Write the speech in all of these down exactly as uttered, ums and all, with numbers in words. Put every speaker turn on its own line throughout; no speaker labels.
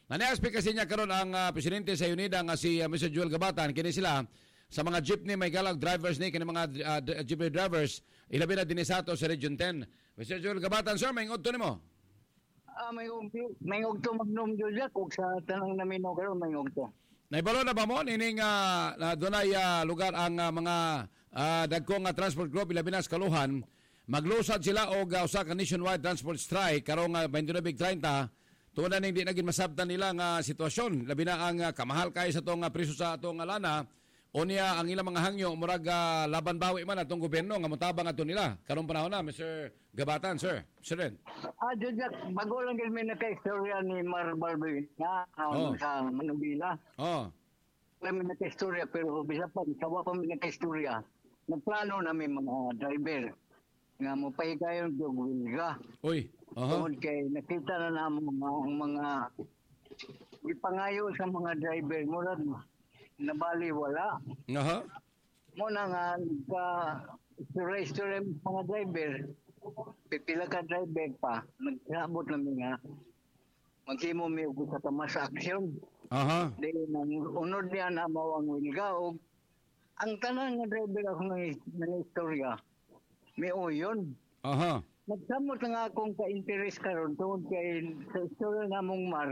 Naniaspe kasi niya karon ang uh, presidente sa UNIDA nga si uh, Mister Joel Gabatan, kini sila sa mga jeepney may galag drivers ni kini mga uh, jeepney drivers ilabi na dinhi sa ato sa Region ten. Mister Joel Gabatan, sir, may ngudto nimo.
Ah, may ugto, may ugto magnom jud kung sa tanang namin no karon may ugto.
Naibalo na ba mo nining uh, na dunay uh, lugar ang uh, mga uh, dagkong uh, transport group ilabi na sa Kaluhan maglusad sila og uh, usa ka nationwide transport strike karong uh, twenty-nine thirty tungod na hindi naging masabtan nila nga sitwasyon labi na ang uh, kamahal kay sa tong uh, preso sa atong uh, lana o niya ang ilang mga hangyo murag uh, laban bawi man atong gobyerno nga motabang ato nila karong panahon na Mister Gabatan, sir. President.
Ah, Jujak, bago lang din may naka-istorya ni Mar Barbie nga
Oh.
sa Manubila.
Oh.
Wala may naka-istorya pero bisa pa, kawa pa may naka-istorya. Nagplano namin mga driver nga mo pahigayon yung wilga.
Uy. Aha.
Tungod kay nakita na namin mga, ang mga ipangayo sa mga driver murag nabali wala.
Aha.
Mo na nga ka istorya-istorya mga driver. Pipila ka driver pa, nagsabot namin nga maghimo mi og sa tamas aksyon.
Aha.
Di nang unod niya na mao ang wilga og ang tanan nga driver ako nga nga istorya may uyon.
Aha.
Nagsamot nga akong ka-interest karon tungod kay sa istorya namong Mar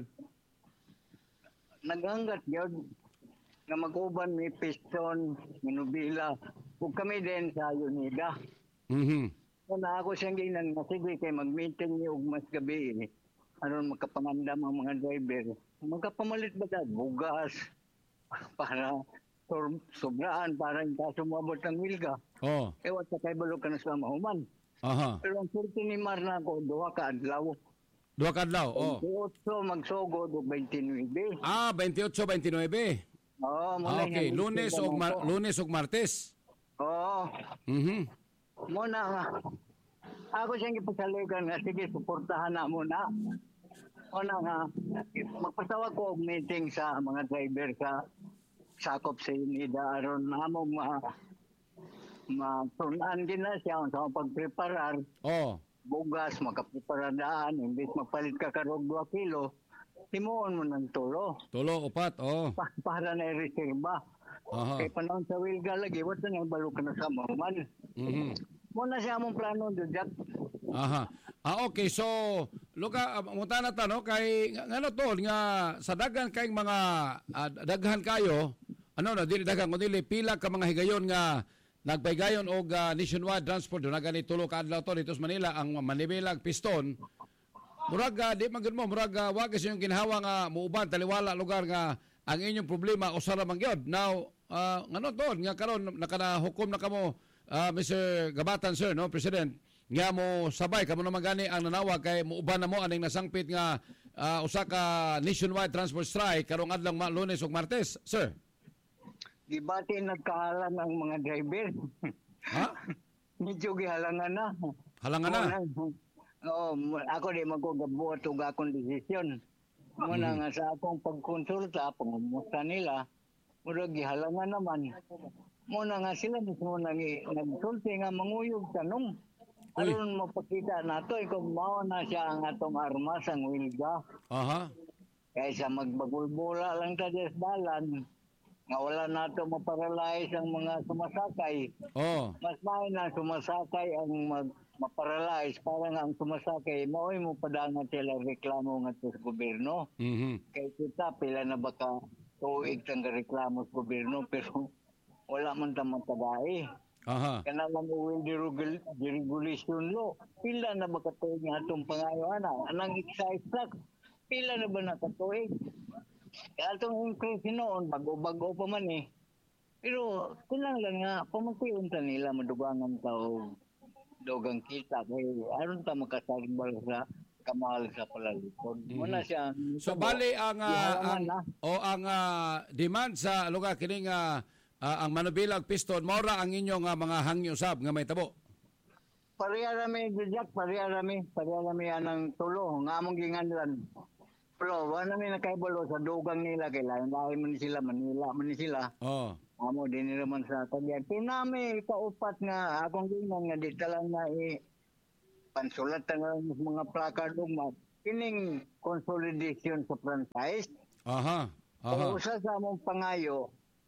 naganggat gyud nga mag-uban may piston, minubila ug kami din sa UNIDA.
Mhm.
So, na ako siyang ginan nga sige kay mag-meeting niyo og mas gabi eh. Aron makapangandam ang mga driver. Magkapamalit ba ta bugas para sur- sobraan para hindi ka sumabot ng wilga.
Oh.
Ewan sa kay balo ka na sa mahuman.
Aha.
Pero ang surti ni Marna ko, duha ka adlaw.
Duha ka adlaw. Oh.
twenty-eight magsugod og twenty-nine.
Ah, twenty-eight twenty-nine.
Oo, mo
Ah,
na
okay.
yan.
Lunes o mar- Lunes o Martes.
Oo.
Mhm.
Mo na nga. Ako siyang ipasaligan nga, sige, suportahan na muna. O na nga, magpasawa ko og meeting sa mga driver sa sakop sa UNIDA aron na mo ma matunan din na siya sa pagpreparar.
Oh.
Bugas, makapreparadaan, imbis magpalit ka karog two kilo, timuon mo ng tulo.
Tulo upat. Oh.
Pa- para na i-reserva.
Aha.
Kay panahon sa wilga lagi, wala na balo ka na sa mahuman.
Mhm.
Muna siya among plano, Dudjak.
Aha. Ah, okay. So, luka, uh, munta na ta, no? Kay, nga- nga ano to, nga sa daghan kay mga ah, daghan kayo, ano na, dili daghan, kung dili, pila ka mga higayon nga nagpaygayon og ah, nationwide transport, doon na ganit tulo ka adlaw to dito sa Manila, ang Manibilag Piston, murag, uh, di magod mo, murag, uh, wag kasi yung ginhawa nga, muuban, taliwala, lugar nga, ang inyong problema, usara mangyod. Now, uh, ano to, nga karon nakanahukom na kamo, uh, Mister Gabatan, sir, no, President, nga mo sabay kamo naman gani ang nanawag kay muuban na mo aning nasangpit nga uh, usa ka nationwide transport strike karong adlaw ma- Lunes ug Martes, sir.
Gibati nagkahalan ang mga driver.
Ha?
Medyo gihalangan na.
Halangan na.
Oo, mo- ako di magkugabuot og akong desisyon. Muna
Hmm.
nga sa akong pagkonsulta, pangumusta nila, mura gihalangan naman. Muna nga sila mismo nang nagsulti nga manguyog tanong.
Uy.
Aron mapakita nato, kung mao na siya ang atong armas, ang wilga.
Aha.
Kaysa magbagulbula lang ta sa dalan, nga wala nato maparalyze ang mga sumasakay.
Oh.
Mas may na sumasakay ang mag maparalyze para nga ang sumasakay mao'y mo padangan sila reklamo nga sa gobyerno.
Mhm.
Kay kita pila na baka tuig tang reklamo sa gobyerno pero wala man ta matagay.
Aha.
Kana lang uwing deregulation law. Pila na ba katuig nga atong pangayo ana? Anang excise tax? Pila na ba nakatuig? Kaya atong increase noon, bago-bago pa man eh. Pero kinahanglan nga, pamatiunta nila madugangan tao dogang kita. Kaya aron ta makasalimbal sa kamahal sa palalikod. Muna siya.
So bali ang ah,
Gihalangan
ang
na.
o ang ah, demand sa lugar kining ah, ah, ang Manibilag Piston mora ang inyong ah, mga hangyo sab nga may tabo.
Pareha rami, Jack, pareha rami. Pareha rami anang tulo. Nga among ginganlan. Pero wala namin nakaibalo sa dugang nila. Kailangan dahil man sila, Manila man sila.
Oh.
Amo din naman sa Cagayan. Pinami kaupat nga akong gingan nga di talang na i pansulat nga mga placard ug kining consolidation sa franchise.
Aha. Aha.
Kung usa sa among pangayo,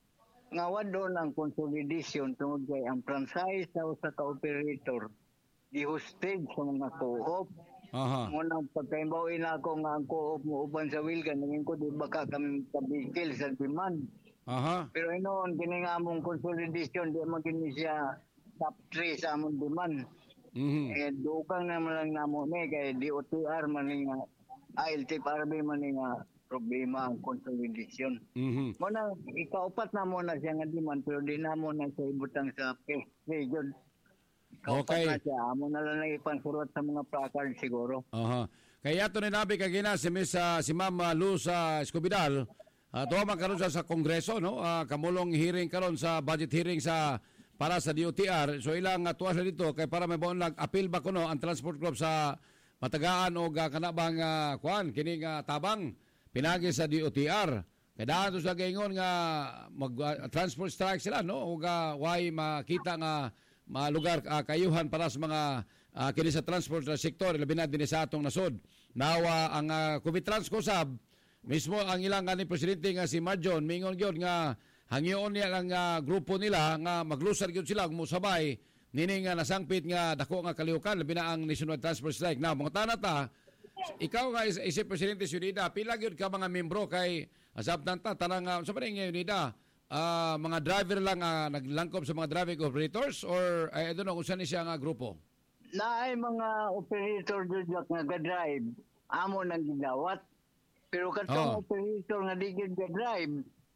nga wadon ang consolidation tungod kay ang franchise sa usa ka operator gihusted sa mga co-op.
Aha.
Munang pagkaimbawin ako nga ang co-op mo uban sa Wilgan, nangin ko di baka kami kabikil sa demand.
Aha.
Pero inoon, kini nga among consolidation, di man kini siya top three sa among demand.
Mhm.
Eh, dukang naman lang namo ni kay D O T R man ni nga, I L T P R B man ni nga problema ang consolidation.
Mhm.
Muna, ikaupat na mo na siya nga demand, pero di na mo na siya ibutang sa first region. Ikaupat
Okay.
na siya, amo na lang ipansurot sa mga placard siguro.
Aha. Kaya ito ni nabi kagina si Miss ah, si Ma'am ah, Luz ah, Escobidal. Uh, tuwa man karon sa, sa Kongreso, no? Ah, kamulong hearing karon sa budget hearing sa para sa D O T R. So ilang uh, tuwa sa dito kay para may baon lang appeal ba kuno ang transport group sa matagaan o uh, kanabang uh, kuan kining uh, tabang pinagi sa D O T R. Kaya daan to sa gaingon nga mag uh, transport strike sila, no? O uh, why makita nga mga lugar uh, kayuhan para sa mga uh, kini sa transport uh, sektor labi na din sa atong nasod. Nawa ang uh, Kumitrans ko sab mismo ang ilang ani presidente nga si Marjon mingon gyud nga hangyoon niya lang uh, grupo nila nga maglusar gyud sila kung musabay nini nga nasangpit nga dako nga kalihukan labi na ang nationwide transport strike. Now mga tanata ikaw nga is, is presidente si Unida, pila gyud ka mga membro kay asab nanta tanang uh, sa nga Unida uh, mga driver lang uh, naglangkob sa mga driving operators or I don't know kung saan siya nga grupo.
Naay mga operator dyan nga ga-drive, amo nang gidawat. Pero katong
Oh.
operator nga di gyud ga-drive,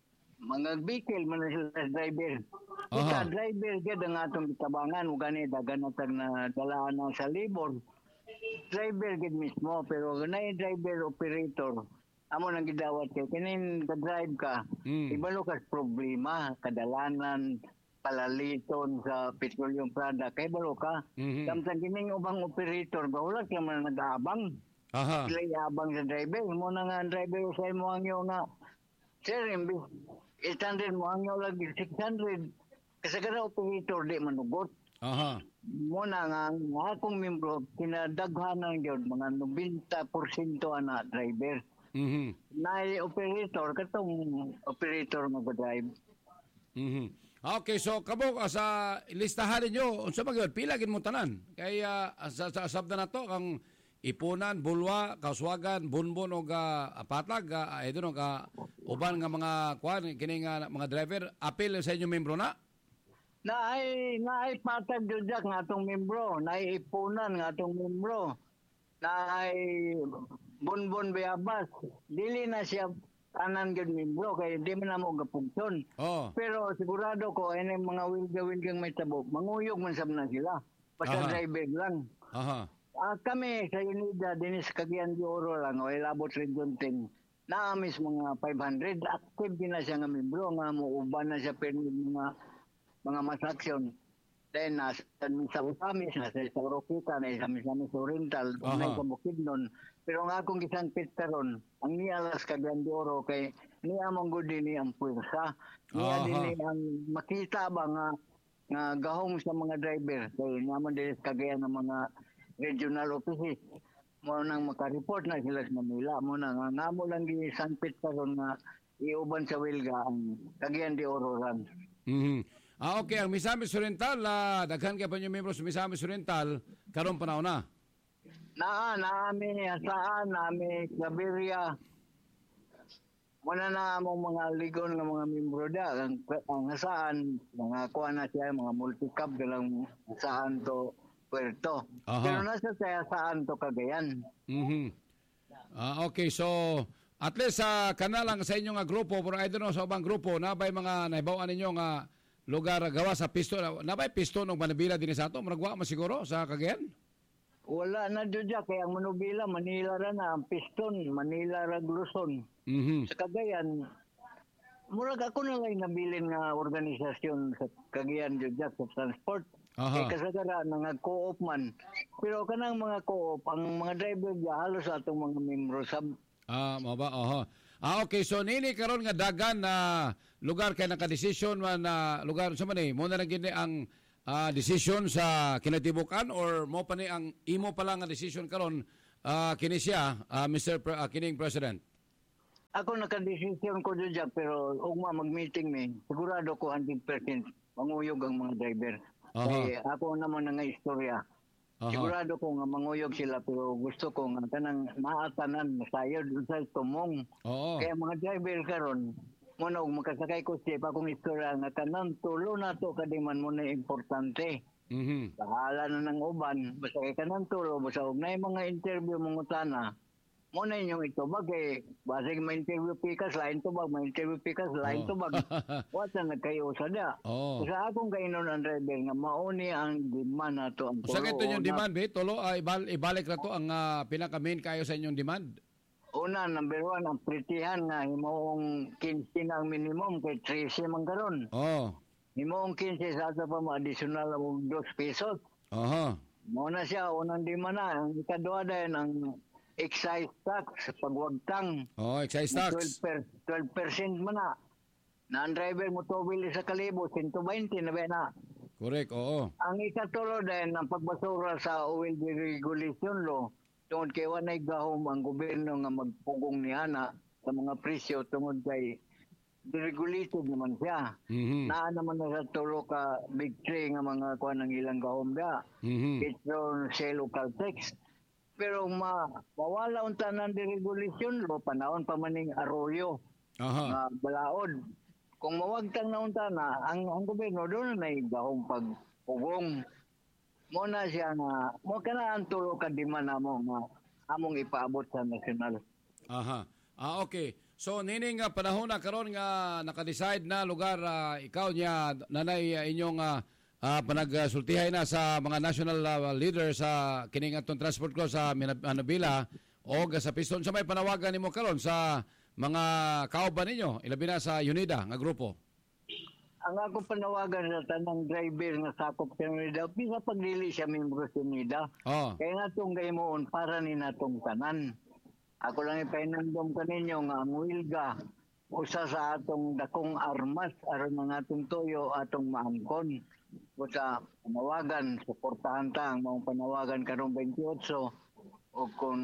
mga vehicle man na sila sa driver.
Aha.
Ika driver gyud ang atong gitabangan ug gani dagan natag na dalaan na sa labor. Driver gyud mismo pero ganay driver operator amo nang gidawat kay kinin ga-drive ka.
Mm.
Ibalo ka sa problema, kadalanan, palaliton sa petroleum product kay balo ka.
Mhm.
Samtang kining ubang operator bawala ka man nag-aabang.
Aha.
Sila iabang sa driver. Mo na nga ang driver sa imo ang nga, sir, imbis eight hundred mo ang lagi six hundred. Kasi kada operator di manugot.
Aha.
Mo na nga ang akong membro, kinadaghanan yun, mga ninety percent ana driver.
Mhm.
Na operator, katong operator mag-drive.
Mhm. Okay, so kamo uh, sa listahan ninyo unsa man gyud pila gid mo tanan? Kaya uh, sa, sa asab na nato ang Ipunan, Bulwa, Kauswagan, Bunbon og uh, Patag, uh, ito no ka uban nga mga kuan kini nga mga driver apil sa inyo membro na.
Naay naay patag jud nga atong membro, naay ipunan nga atong membro. Naay Bunbon Bayabas. Dili na siya tanan gyud membro kay di man namo gapugton.
Oh.
Pero sigurado ko ay mga wilga-wilgang may tabo, manguyog man sab na sila. Basta
Aha.
driver lang.
Aha.
Ah, kami sa Unida, dinis Cagayan de Oro lang, o Ilabot Region ten, naamis mga five hundred, active din na siya nga membro, nga muuban na siya pero mga mga masaksyon. Then, nas, sa Usamis, nasa sa Oroquita, na sa Misamis Oriental,
Aha.
na sa Bukidnon. Pero nga akong isang pitkaron, ang nialas Cagayan de Oro, kay niya mong good din ang pwersa. Niya
Aha.
din ang makita ba nga, nga gahong sa mga driver. Kaya naman din Cagayan ng mga regional offices mo nang makareport na sila sa Manila mo nang nga mo lang gi sangpit karon nga iuban sa Wilga ang Cagayan de Oro ran.
Mhm. Ah okay, ang Misamis Oriental uh, daghan kay pa inyo membro sa Misamis Oriental karon panahon na.
Naa naami asaan naami Claveria. Muna na among mga ligon ng mga membro da ang, ang asaan mga kuha na siya mga multi-cab dalang asaan to Puerto.
Aha.
Pero nasa saya saan to Cagayan.
Mhm. Ah okay, so at least sa uh, kanalang sa inyo nga grupo pero I don't know sa ubang grupo nabay mga naibaw ninyo nga lugar gawa sa piston nabay piston og Manabila dinhi sa ato murag wa siguro sa Cagayan.
Wala na dyan dyan. Kaya ang Manubila, Manila ra na. Ang Piston, Manila ra Luzon.
Mhm.
Sa Cagayan, murag ako na lang nabilin nga organisasyon sa Cagayan dyan dyan sa transport.
Aha.
Kaya kasagara na nga co-op man. Pero kanang mga co-op, ang mga driver dyan, halos atong mga membro sa
Ah, mo ba? Oho. Ah, okay. So, nini karon nga dagan na lugar kay nakadesisyon man na lugar sa man eh. Mo na lang gini ang ah, decision sa kinatibukan or mo pa ni ang imo pa lang nga decision karon uh, kini siya, uh, mister Pre- uh, kining President?
Ako nakadesisyon ko dyan, Jack, pero ugma mag-meeting mi, sigurado ko one hundred percent manguyog ang mga driver.
Aha.
Kaya ako naman na nga istorya.
Aha.
Sigurado ko nga manguyog sila, pero gusto ko nga kanang maatanan, masayod sa tumong.
Oo.
Kaya mga driver karon muna og makasakay ko siya pa akong istorya nga kanang tulo na to kadiman mo na importante.
Mhm.
Bahala na ng uban, basta kay kanang tulo, basta og na mga interview mong utana, mo na inyong ito bagay, basta may interview pikas, lain to bag, may interview pikas, lain to bag. Wasa na kayo sa da.
Oo.
Sa akong kainon ang driver nga mauni ang demand na to. Ang
Sa
tulo,
ito yung
una-
demand, be? Tulo, uh, ibal, ibalik na to ang uh, pinaka-main kayo sa inyong demand.
Una, number one, ang pritihan nga, himoong fifteen na ang minimum, kay thirty man karon.
Oo.
Himoong fifteen sa ato pa mo additional og two pesos.
Aha.
Muna siya, unang di man na. Ang ikaduha dahil ang excise tax sa pagwagtang.
Oh, excise
twelve
tax.
per, twelve percent man na. Na ang driver mo tubil sa kalibo, one twenty na ba na.
Correct, oo.
Ang ikatulo dahil ang pagbasura sa oil deregulation law, tungod kay wanay gahom ang gobyerno nga magpugong ni ana sa mga presyo tungod kay deregulated naman siya.
Mhm.
Naa naman na sa tulo ka big three nga mga kuan ng ilang gahom da.
Mhm.
Petron sa local tax. Pero ma mawala unta ng deregulation lo panahon pa maning arroyo
Aha.
nga balaod. Kung mawagtang na unta na ang ang gobyerno doon na gahong pagpugong mo na siya nga mo kana ang tulo ka demand namo nga among ipaabot sa nasyonal.
Aha. Ah, okay. So, nining uh, panahon na karon nga naka-decide na lugar, uh, ikaw niya, nanay, uh, inyong uh, uh, panagsultihay na sa mga national uh, leader sa kining atong transport ko sa Manabila o sa Piston. Sa may panawagan nimo karon sa mga kauban ninyo, ilabi na sa UNIDA nga grupo.
Ang akong panawagan sa tanang driver nga sakop sa Unida, bisa pagdili siya membro sa Unida.
Oh.
Kaya nga itong gaymoon para ni natong tanan. Ako lang ipainandom kaninyo nga ang wilga usa sa atong dakong armas aron mga atong tuyo atong maangkon. Usa panawagan suportahan ta ang mga panawagan karong twenty-eight o kung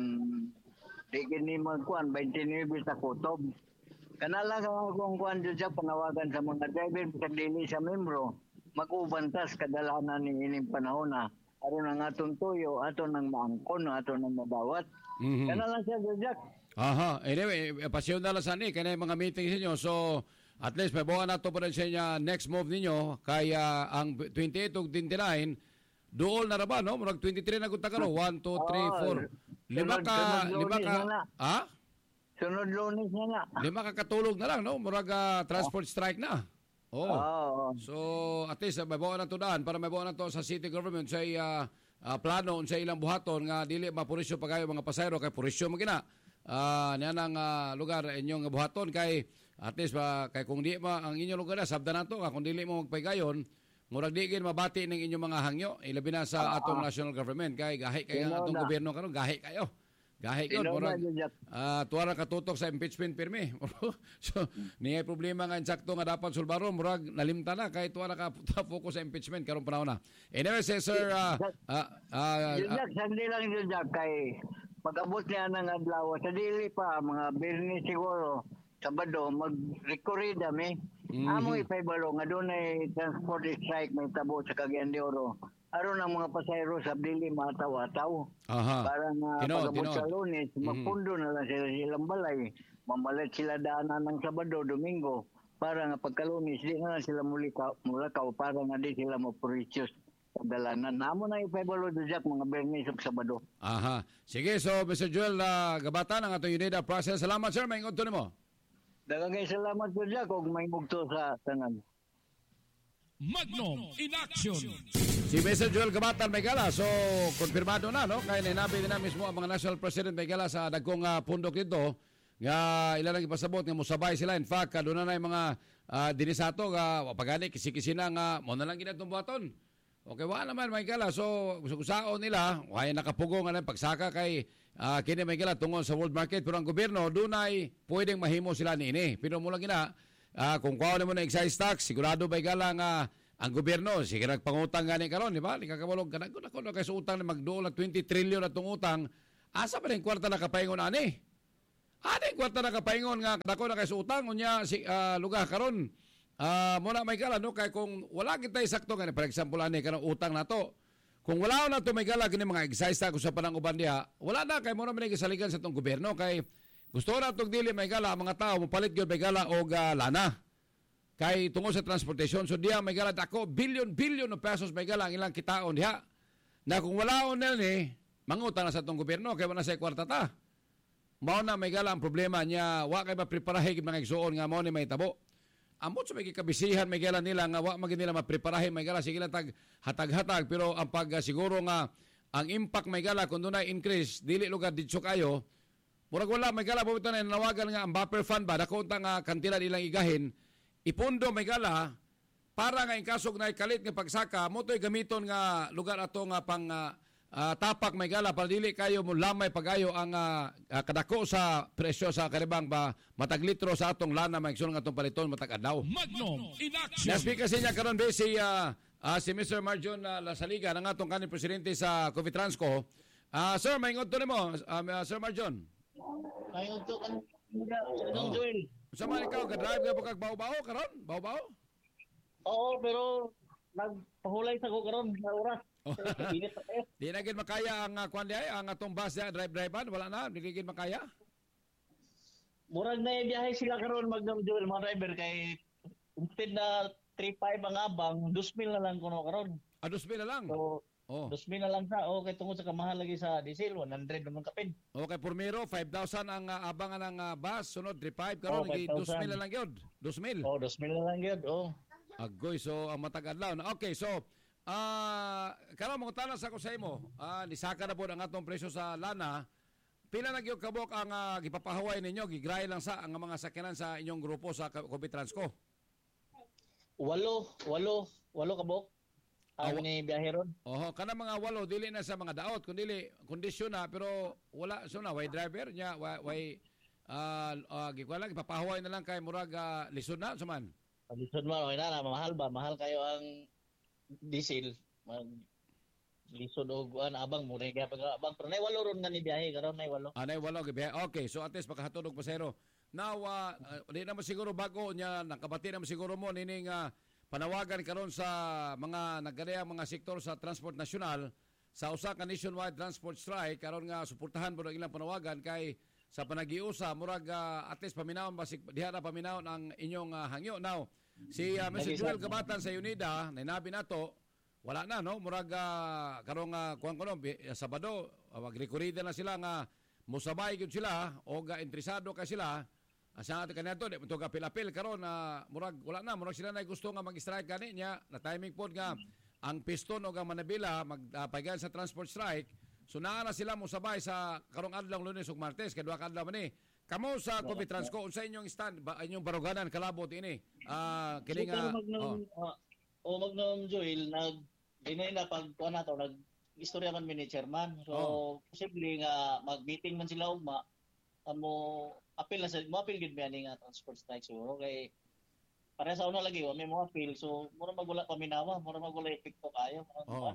di kini magkuan twenty-nine sa kutob. Kanala ka akong kuan dyan sa panawagan sa mga driver sa dili sa membro mag-ubantas kadalanan ni ining panahon na aron ang atong tuyo aton nang maangkon aton nang madawat.
Mhm.
Kanala siya Jack.
Aha. Anyway, eh, pasyon na lang sa ni kaya mga meetings ninyo. So, at least may buwan na to pa rin sa inyo next move ninyo. Kaya ang twenty-eight ug twenty-nine, dool na ra ba, no? Murag twenty-three na kunta karo. one, two, three, four. Lima ka,
sunod
lima
lunes
ka,
na na.
ha?
Sunod lunes na na.
Lima ka katulog na lang, no? Murag ah, transport strike na. Oh.
Oo.
So, at least, uh, may buwan na to daan para may buwan na to sa city government sa uh, uh, plano sa ilang buhaton nga dili mapurisyo pa kayo mga pasayro kay purisyo magina. Ah, uh, niyan ang uh, lugar inyong buhaton kay at least uh, kay kung di ma ang inyong lugar na sabda nato ka kung dili mo magpaygayon murag di gid mabati ning inyong mga hangyo ilabi na sa
Ah,
atong national government kay gahi kayo
Tinoda.
atong gobyerno karon gahi kayo. Gahi yun,
Tinoda,
murag
Jack.
ah tuwa ra katutok sa impeachment pirmi. So, niya problema nga insakto nga dapat sulbaro murag nalimta na kay tuwa ra ka focus sa impeachment karon panahon na. Anyway, say, sir ah ah ah,
Yun Jack, sandi lang yun Jack kay pag-abot niya ng adlaw sa dili pa mga birni siguro Sabado mag-record kami.
Mhm.
Amo ipaybalo nga doon ay transport strike may tabo sa Cagayan de Oro. Aron ang mga pasahero sa dili mataw-ataw.
aha.
Para nga
Tinood,
pag-abot
tinood.
sa Lunes,
Mhm.
magpundo na lang sila silang balay. Mamalit sila daanan ng Sabado, Domingo. Para nga pagka-Lunes, di nga lang sila mulikaw, mulakaw para nga di sila mapurityos sa dalanan. Amo na ipaybalo do Jack mga Bernis ug Sabado.
Aha. Sige, so Mister Joel uh, Gabatan ang atong UNIDA process. Salamat sir, may ingon nimo.
Daghang kay salamat do Jack ug may mugto sa tanan.
Magnum in action.
Si Mister Joel Gabatan may gala. So, konfirmado na, no? Kaya ninabi din na mismo ang mga National President may gala sa dagkong uh, pundok dito nga ilan lang ipasabot nga musabay sila. In fact, uh, doon na na yung mga uh, dinisato nga pagani kisi-kisi na nga mo na lang ginatong buhaton. Okay, wala naman may gala. So, gusto nila, wala nakapugo nga lang pagsaka kay uh, kini may gala tungkol sa world market. Pero ang gobyerno, doon ay pwedeng mahimo sila ni ini. Pero mula gina, uh, kung kuha mo na excise tax, sigurado may gala nga ang gobyerno, sige nagpangutang gani karon, di ba? Di kakabalog ka na, kung ako na kayo sa utang na magdool na twenty trillion na itong utang, asa pa rin kwarta na kapaingon ani? Ani kwarta na kapaingon nga dako na kay sa utang unya si uh, lugar karon. Ah, uh, mo na may kala no kay kung wala kita sakto nga for example ani kanang utang nato. Kung wala na to may kala kini mga exercise ta ko sa panang uban diha, wala na kay mo na may gisaligan sa tong gobyerno kay gusto na tong dili may kala mga tao mopalit gyud may kala og uh, lana. Kay tungod sa transportation so diha may gala dako billion billion of pesos may gala ang ilang kitaon diha na kung wala on ni mangutang na sa tong gobyerno kay wala sa kwarta ta mao na may gala ang problema niya wa kay mapreparahe gid mga igsuon nga mao ni may tabo amot sa may kabisihan may gala nila nga wa magid nila mapreparahe may gala sige lang tag hatag-hatag pero ang pag uh, siguro nga ang impact may gala kung dunay increase dili lugar didso kayo murag wala may gala bubutan na nawagan nga ang buffer fund ba dako unta nga kantidad ilang igahin ipundo may gala para nga in kasog na ikalit nga pagsaka mo to'y gamiton nga lugar ato nga pang uh, uh, tapak may gala para dili kayo mo lamay pagayo ang uh, uh, kadako sa presyo sa karibang ba matag litro sa atong lana may nga atong paliton matag adlaw.
Magnum in action.
Na speaker siya karon be si uh, uh, si Mister Marjon uh, Lasaliga ng atong kaning presidente sa Covitransco. Uh, sir, maingon to nimo um, uh, Sir Marjon.
Maingon to kan Dong Joel.
Sa man ikaw ka-drive ka pagkag bao-bao karon? Bao-bao?
Oo, pero nagpahulay sa ko karon sa oras.
Di na gid makaya ang uh, kwan diay ang atong bus diay drive-drivean wala na di gid makaya.
Murag na biyahe sila karon Magnum Joel mga driver kay instead na three five ang abang, two mil na lang kuno karon.
Ah, two mil na lang.
So,
oh.
two mil na lang sa okay tungod sa kamahal lagi sa diesel one hundred naman kapin.
Okay, Pormero five thousand ang uh, abangan ng uh, bus sunod three five karon
oh,
gi two mil na lang gyud. two mil.
Oh, two mil na lang gyud. Oh.
Agoy so ang matag adlaw na. Okay, so ah uh, karon mo tanan sa ko sa imo. Ah uh, nisaka na po ang atong presyo sa lana. Pila na gyud kabok ang uh, gipapahaway ninyo gigray lang sa ang mga sakyanan sa inyong grupo sa Covitransco.
Walo, walo, walo kabok. Ang ni biyahe ron.
Oho, kana mga walo dili na sa mga daot kun dili kondisyon na pero wala so na way driver nya way ah uh, uh, gikwala gipapahaway na lang kay murag uh, lisod na suman.
Lisod man okay na, mahal ba? Mahal kayo ang diesel. Mag lisod og kuan abang mo kaya pag abang pero nay walo ron nga ni biyahe karon nay walo.
Ah, nay walo gibiyahe. Okay, so at least pagkahatunog pasero. Now, uh, uh, di naman siguro bago niya nakabati naman siguro mo nining uh, panawagan karon sa mga naggadayang mga sektor sa transport nasyonal sa usa ka nationwide transport strike karon nga suportahan po ang ilang panawagan kay sa panagiusa murag uh, at least paminawon ba si diha na paminawon ang inyong uh, hangyo. Now si uh, Mister Joel Gabatan sa UNIDA nainabi nato wala na no murag uh, karong uh, kuan kuno Sabado uh, magrekorida na sila nga mosabay gyud sila o ga interesado ka sila. Asa ato kaniadto di mo apil-apil karon na uh, murag wala na murag sila na gusto nga mag-strike gani niya na timing pod nga ang piston o ang Manabila magpagan uh, sa transport strike so naa na sila mo sabay sa karong adlaw Lunes ug Martes kay duha ka adlaw man ni kamo sa Covitransco unsa inyong stand ba inyong baruganan kalabot ini ah uh, kini nga
oh. uh, o Magnum Joel nag dinay na pag kuan nato nag istorya man mi ni chairman so oh. posible nga mag-meeting man sila ugma amo apil na sa mo apil gid ba ni nga transport strike siguro kay para sa una lagi wa may mo apil so mura magwala paminawa mura magwala epekto kayo
oh.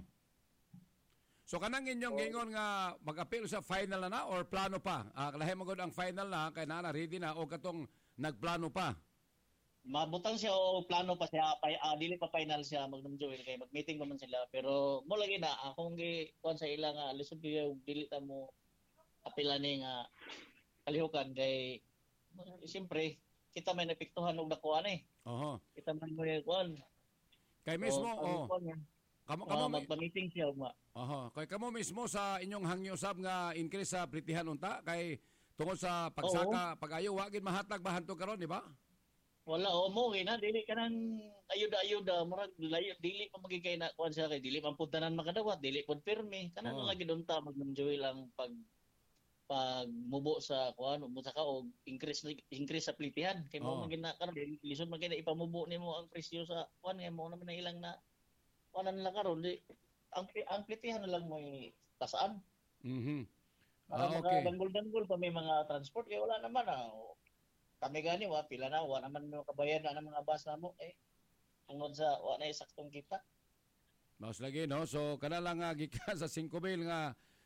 So kanang inyong oh. gingon nga mag-apil sa final na, na or plano pa uh, lahi magod ang final na kay nana ready na o katong nagplano pa
mabutang siya o plano pa siya pa uh, dili pa final siya Magnum Joel kay mag-meeting pa man sila pero mo lagi na akong gi kuan sa ila nga lisod gyud dili ta mo apilan ni nga kalihukan kay siyempre kita may napiktuhan og dakuan eh.
Oho.
Kita man mo kuan.
Kay mismo oh.
Kamo kamo uh, magpa-meeting siya ugma.
Oho. Kay kamo mismo sa inyong hangyo sab nga increase sa pritihan unta kay tungod sa pagsaka pag-ayo wa gid mahatag ba hanto karon di ba?
Wala o mo na dili kanang ayuda-ayuda murag layo dili pa magigay na kuan siya kay dili man pud tanan makadawat dili pud pirmi kanang oh. lagi dunta mag-enjoy lang pag pag mubo sa kuan mo sa ka og increase increase sa plitihan kay mo oh. magina karon lisod magina ipamubo nimo ang presyo sa kuan kay mo naman ilang na kuanan lang karon di ang ang plitihan na lang mo tasaan.
Mhm.
Ah, okay. Danggol-danggol pa may mga transport kay wala naman ah. Kami gani wa pila na wa naman mo kabayan na mga bus namo eh tungod sa wa na saktong kita.
Mas lagi no so kana lang nga gikan sa five mil nga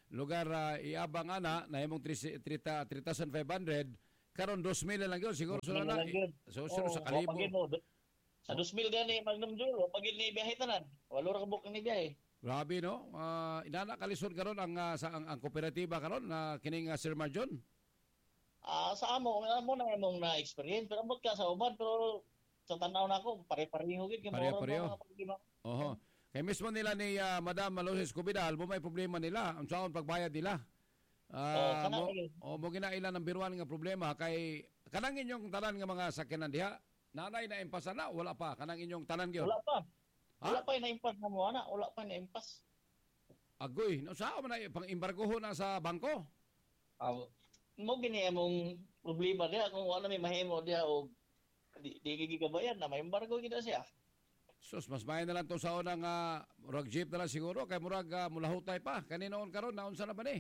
lugar uh, iabang ana na imong three thousand five hundred karon two thousand lang yun siguro sila na. So sino sa kalibo.
Sa two thousand gani Magnum Jewel, pag ni biyahe tanan. Walo ra ka buk ni biyahe.
Grabe no. Uh, inana kalisod karon ang, uh, sa ang, ang kooperatiba karon na uh, kining uh, Sir Marjon.
Ah, sa amo, amo na imong na experience pero ambot ka sa uban pero sa tanaw nako pare-pareho gid kay
Pare-pareho. Oho. Kay mismo nila ni uh, Madam Maloses Cubidal, mo may problema nila ang saon pagbayad nila. Ah, uh, mo, o mo ginailan ng biruan nga problema kay kanang inyong tanan nga mga sakyanan diha. Nanay na impasa na wala pa kanang inyong tanan gyud.
Wala pa.
Ha?
Wala pa na impas na mo ana, wala pa na impas.
Agoy, no sao man na pang embargoho na sa bangko?
Ah, mo gini among problema diha kung wala may mahimo diha o di, di gigabayan na may embargo gid siya.
Sus, mas mayan na lang to sa unang uh, murag jeep na lang siguro kay murag uh, mulahutay pa. Kaninoon karon naunsa na ba ni?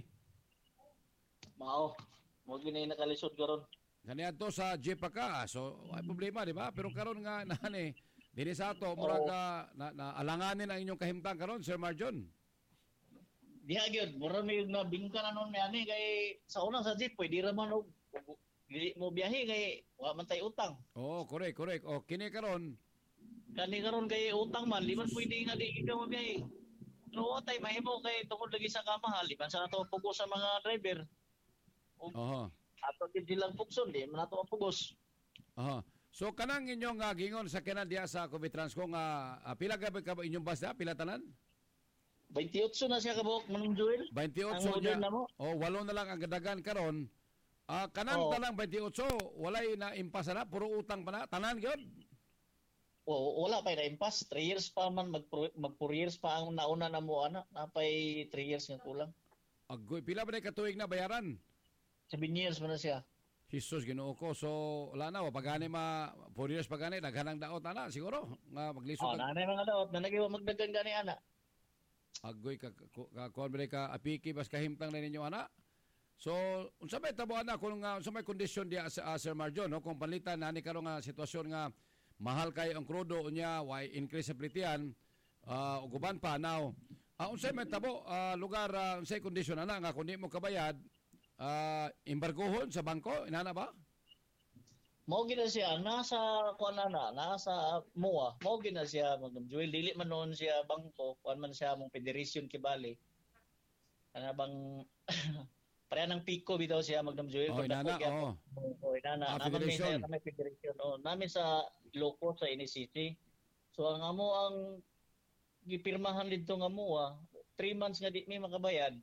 Mao, mo gini nakalisod karon.
Kaniya to sa jeep pa ka. So, ay problema, di ba? Pero karon nga nani, dili sa ato murag uh, na, na alanganin ang inyong kahimtang karon, Sir Marjon.
Diha gyud, mura may na bingka na nun ani kay sa unang sa jeep pwede ra man og dili mo biyahe kay wa man tay utang.
Oo, oh, correct, correct. O kini karon,
Kani karon kay utang man, liman pwede nga di ka mabiyahe. Pero wa tay mahimo kay tungod lagi sa kamahal, liban sa nato pugos sa mga driver.
oho.
Ato gid silang pugson di man nato pugos.
Aha. So kanang inyong uh, gingon sa kanan diya sa Covitransco nga uh, pila ka ba inyong bus da? Pila tanan?
twenty-eight na siya kabuok Manong Joel.
twenty-eight
Ang
niya.
model na mo.
O walo na lang ang gadagan karon. Ah, kanang
Oo.
tanang twenty-eight walay na impasa na puro utang pa na tanan gyud.
O wala pa na impas, three years pa man mag mag four years pa ang nauna na mo ana, napay three years nga kulang.
Agoy pila ba na katuig na bayaran?
seven years man na siya.
Jesus Ginoo ko. So wala na wa pagani ma four years pagani daghanang daot ana siguro nga maglisod
Oh,
kag
nanay mga daot na nagiwa magdagan gani ana.
agoy ka ka kuan ba ka apiki bas kahimtang na ninyo ana. So unsa may tabo ana kung nga unsa may kondisyon dia sa uh, Sir Marjon no kung palitan nani karon nga sitwasyon nga mahal kay ang krudo unya why increase sa plitian uh, uguban pa now. Uh, unsay may tabo uh, lugar uh, unsay kondisyon ana nga kun di mo kabayad uh, embargohon sa bangko inana ba?
Mao gina siya nasa kuan na nasa M O A. Mao gina siya Madam Joel dili man noon siya bangko, kuan man siya mong federation kibali. Ana bang pareha ng Pico bitaw siya Madam Joel.
Oh, inana oh.
Oh, inana.
Ah,
Naman may
federation.
sa may federation. Oh, namin sa loko sa N C T. So ang amo ang gipirmahan dito nga M O A, three months nga di may makabayad.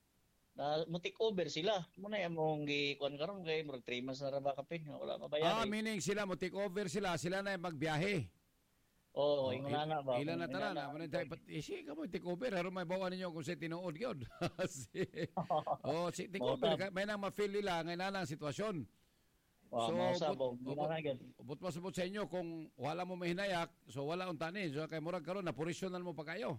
Na mutik over sila. Muna among gikuan karon kay murag three months na ra ba kapin wala
Ah,
mabayad.
meaning sila mo take over sila, sila na yung magbiyahe.
Oo, oh,
Oh,
ingon na ba.
Ilan na tanan,
Ingon
man tay pat isi ka mo take over, haro may bawa ninyo kung sa tinuod gyud. si, oh, si take over ka may nang ma-feel nila ngay na ang sitwasyon.
Wow,
So,
so,
but-
sabong. Gina na gyud.
Ubot pa sabot sa inyo kung wala mo mahinayak, so wala untanin. So kay murag karon na purisyonal mo pa kayo.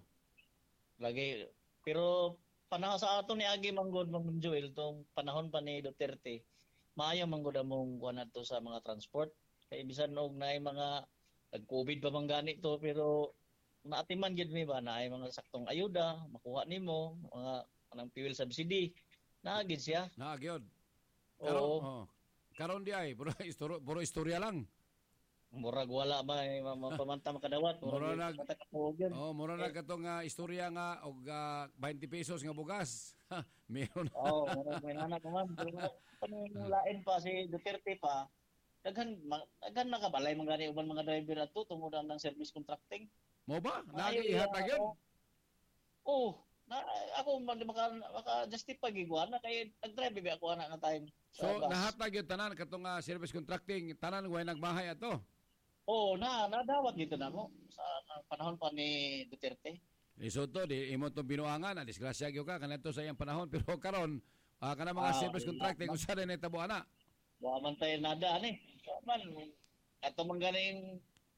Lagi. Pero panahon sa ato ni Agi Manggod, Mang Joel, tong panahon pa ni Duterte, maayo manggod among kuan adto sa mga transport. Kay bisan og naay mga nag-COVID pa man gani to pero naatiman gyud mi ba naay mga saktong ayuda, makuha nimo, mga anang fuel subsidy. Naagid siya.
Na gyud. Karon,
Oo.
oh. Karon di ay puro istorya, puro istorya lang.
Murag wala ba eh, ma- ma- pamanta makadawat.
Mura
Murag
nag-
matakapuog yun.
Oh, mura na katong uh, istorya nga og uh, twenty pesos nga bugas. Meron.
Oo, oh, may anak naman. Panulain pa si Duterte pa. Daghan ma- daghan nakabalay mga gani uban mga driver ato tungod ang service contracting.
Mo ba?
Maayo
Nagi ihatag yun?
ako. Oh, na ako man maka, maka justify giguan na kay nag-drive ba ako ana nga time.
So
sa bus.
nahatag yung tanan katong uh, service contracting tanan way nagbahay ato.
Oh, na nadawat dito na mo sa uh, panahon pa ni Duterte.
Lisod to di imo tong binuangan na disgrasya gyud ka kanadto sa iyang panahon pero karon uh, kana mga
Ah,
service contracting
ma-
usa rin nahitabo ana.
Wa man tayo nada ani. Man ato man ganing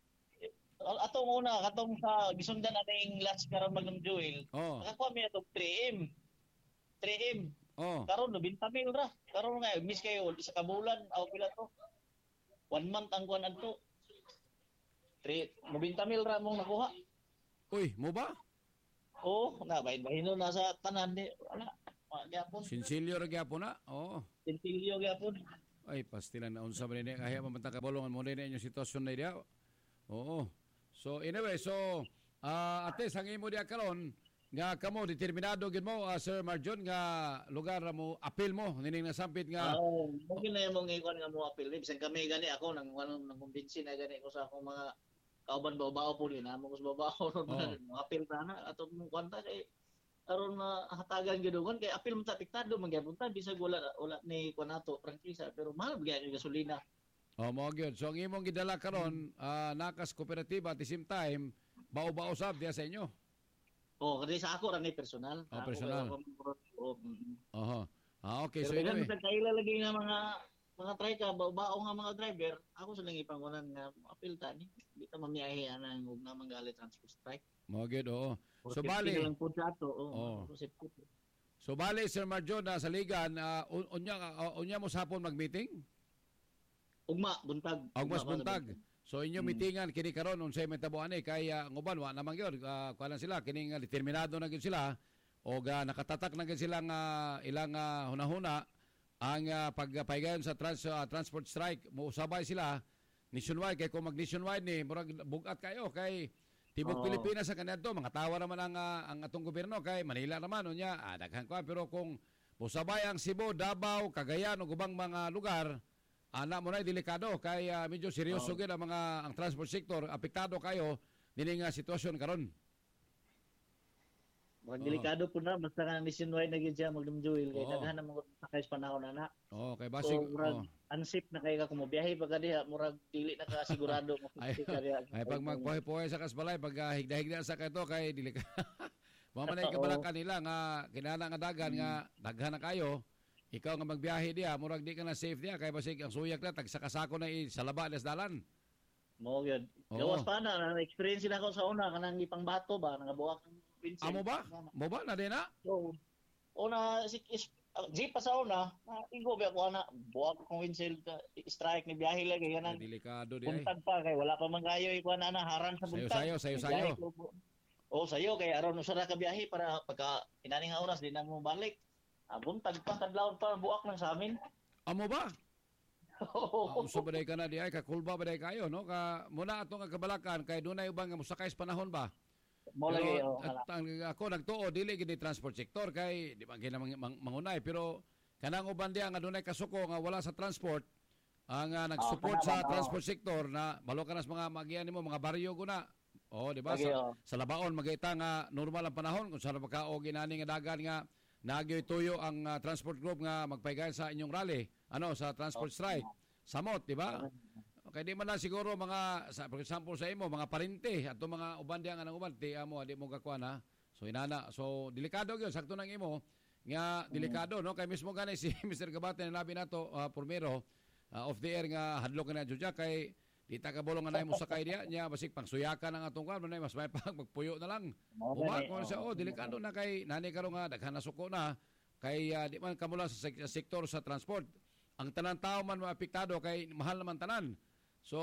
atong una katong sa gisundan aning last karon Magnum Joel.
Oh.
Nakakuha mi atong three M. three M.
Oh.
Karon no binta mil ra. Karon nga miss kayo sa kabulan aw pila to. One month ang kuan adto. three ninety mil ra mong nakuha.
Uy, mo ba?
Oo, na bahin bahin no nasa tanan di wala. gyapon.
Sinsilyo ra gyapon na. Oo.
Sintilyo gyapon.
Ay, pastilan na unsa man ni kaya mamantang kabolongan mo din inyong sitwasyon na diya. Oo. So anyway, so uh, ate sang imo diya karon nga kamo determinado gid mo uh, Sir Marjon nga lugar mo appeal mo nining nasampit nga
Oo, mo gina imong ikon nga mo appeal ni bisan kami gani ako nang nang nang kumbinsi na gani ko sa akong mga kauban babaw po din amo ko sa babaw mo appeal na na ato mong kwanta kay aron na hatagan gidugon kay apil man ta apektado man gyapon ta bisag wala wala ni kuan ato prangkisa pero mahal gyud ang gasolina.
Oh, mo gyud. So ang imong gidala karon uh, nakas kooperatiba at the same time bao-bao sab diya sa inyo.
Oh, kasi sa ako ra ni personal.
Oh, personal.
Oho.
Uh-huh. Ah, okay.
Pero
So anyway.
sa kaila lagi nga mga mga try ka bao nga mga driver, ako sa lang ipangunan nga apil ta ni. Di ta mamiyahe ana ug na manggali transport strike.
Mo gyud, oo. So
Porque
bali.
lang po sa ato, oh.
Oh. So bali Sir Marjon na sa ligan uh, unya uh, unya mo sa hapon mag-meeting?
Ugma buntag.
Ugmas buntag. So inyo hmm. meetingan kini karon unsay mahitabuan ni kay uh, nguban wa naman gyud uh, kuan sila kini nga determinado na gyud sila o uh, nakatatak na gyud sila nga uh, ilang uh, hunahuna ang uh, pagpaygayon sa trans, uh, transport strike mo usabay sila nationwide kay kung mag nationwide ni murag bugat kayo kay Tibok oh. Pilipinas sa kanadto mga tawa naman ang uh, ang atong gobyerno kay Manila naman unya ah, daghan ko pero kung musabay ang Cebu, Davao, Cagayan ug ubang mga lugar ana mo na delikado kay uh, medyo seryoso oh. gid ang mga ang transport sector apektado kayo dinhi nga sitwasyon karon.
Mga delikado po na basta nga nationwide na gyud siya magdum Joel kay
oh.
daghan na mga sakay sa panahon ana.
Oh, kay basig
so, murag,
oh.
unsafe na kay ka kung mobiyahe pa ka diha murag dili na ka sigurado mo
ay, ay pag magpoy-poy sa kasbalay pag uh, higda-higda sa kato kay dili ka mo man ay kabalakan nila nga kinahanglan nga dagan nga daghan na kayo ikaw nga magbiyahe diha murag di ka na safe diha kay basig ang suyak na tag sa kasako na i, sa laba des dalan
mo gyud gawas pa na na experience na ko sa una kanang ipang bato ba nangabuak ang pinsin
amo ba mo ba na din na
so una si jeep pa sa una, igo ba ko na buwag kong windshield ka strike ni biyahe lagi ganan.
Delikado di ay.
Buntag pa kay wala pa man kayo ikuan ana harang sa buntag.
Sayo sayo sayo sayo.
Oh, sayo kay aron usara ka biyahe para pagka inaning nga oras di na mo balik. Ah, buntag pa kadlawon pa buak lang sa amin.
Amo ba? Oo. Uh, so baday ka na di ay kakulba baday kayo no ka muna ato nga kabalakan kay dunay ubang nga mosakay sa panahon ba?
Mo lagi oh,
at, ang, ako nagtuo dili gid transport sector kay di man gina mang, mang, mangunay pero kanang uban diha nga dunay kasuko nga wala sa transport ang uh, nag-support oh, sa oh. transport sector na balo ka nas mga magian nimo mga baryo guna oh di ba sa, oh. sa labaon magita nga normal ang panahon kung saan makao ginani nga dagan nga nagyoy tuyo ang uh, transport group nga magpaygayon sa inyong rally ano sa transport strike samot di ba kay di man na siguro mga sa for example sa imo mga parente ato mga uban diha nga nang uban ti amo di mo gakuan ha so inana so delikado gyud sakto nang imo nga delikado no kay mismo gani si Mister Gabate na labi nato uh, pormero uh, off the air nga hadlok na jud kay di ta kabulong nga nay mo sakay diha nya basig pangsuyakan ang atong kan nay mas may pag magpuyo na lang uban ko sa oh delikado na kay nani karon nga daghan na suko na kay uh, di man kamula sa sektor sa transport ang tanang tao man maapektado kay mahal naman tanan. So,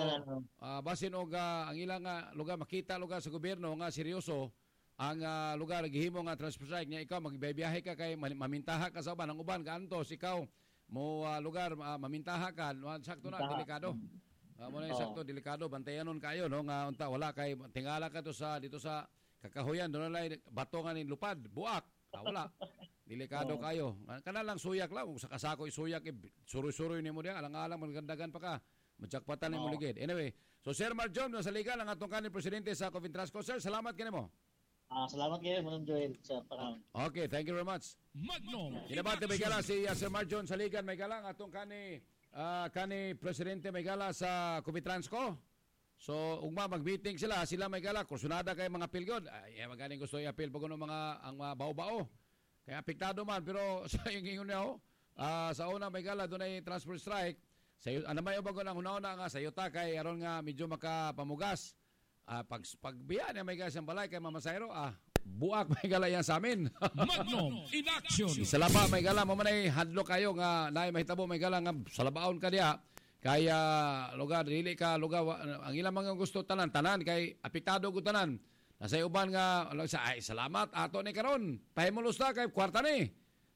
uh, basin og uh, ang ilang uh, lugar makita lugar sa gobyerno nga seryoso ang uh, lugar gihimo nga transport strike nya ikaw magbiyahe ka kay mamintaha ka sa uban ang uban kaantos ikaw mo uh, lugar uh, mamintaha ka sakto na delikado. Uh, mo na oh. sakto delikado bantayanon kayo no nga unta wala kay tingala ka to sa dito sa kakahuyan doon lay bato nga ni lupad buak ah, wala delikado oh. kayo kana lang suyak lang sa kasako isuyak eh, suroy-suroy nimo dia alang-alang magandagan pa ka Matjakpatan ni oh. Muligid. Anyway, so Sir Marjon, sa liga lang atong kanin presidente sa Covintrasco. Sir, salamat kanimo.
Ah, salamat kayo, Manong Joel, sa panahon.
Okay, thank you very much.
Magnum.
Kinabati may gala si uh, Sir Marjon sa ligan may galang atong kani uh, kani presidente may gala sa Covintrasco. So, ugma mag-meeting sila, sila may gala, kursunada kay mga pilgod. Ay, magaling gusto i-appeal pag mga ang mga bao-bao. Kaya apektado man, pero sa yung ingon niya, uh, sa una may gala, doon ay transport strike. Sayo ano may ubago nang hunaw-na nga sayo ta kay aron nga medyo makapamugas. Ah pag pagbiya na may gas ang balay kay Mama Sayro ah buak may gala yan sa amin.
Magnum in action.
Sa laba may gala mo man ay hadlo kayo nga naay mahitabo may gala nga sa labaon ka diha. Kaya lugar dili ka lugar ang ilang mga gusto tanan tanan kay apektado ko tanan. Nasa uban nga sa ay salamat ato ni karon. Pahimulos ta kay kwarta ni.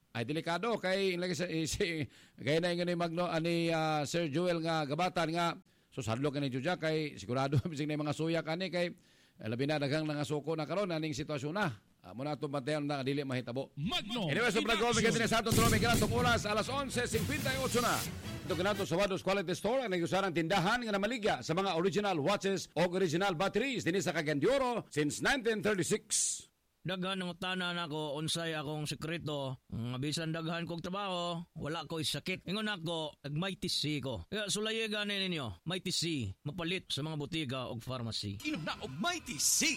ay delikado kay lagi sa eh, si kay na ingani magno ani uh, Sir Joel nga gabatan nga so sadlo kani judya kay sigurado bisig na mga suya kani kay eh, labi na daghang nga suko na karon aning sitwasyon na. Uh, muna itong bantayan na dili mahitabo.
Magno.
Anyway, so pag-gawin ka din sa atong tulong, may ganatong oras, alas onse fifty-eight na. Ito ganato sa Wados Quality Store, ang nag-usarang tindahan nga namaligya sa mga original watches o original batteries din sa Cagayan de Oro since nineteen thirty-six.
Daghan ng tanan ako, unsay akong sekreto. Nga bisan daghan kong trabaho, wala ko'y sakit. Ingon ako, nag-mighty C ko. Kaya sulaye gani ninyo, mighty C, mapalit sa mga botiga o pharmacy.
Inom na og Mighty C.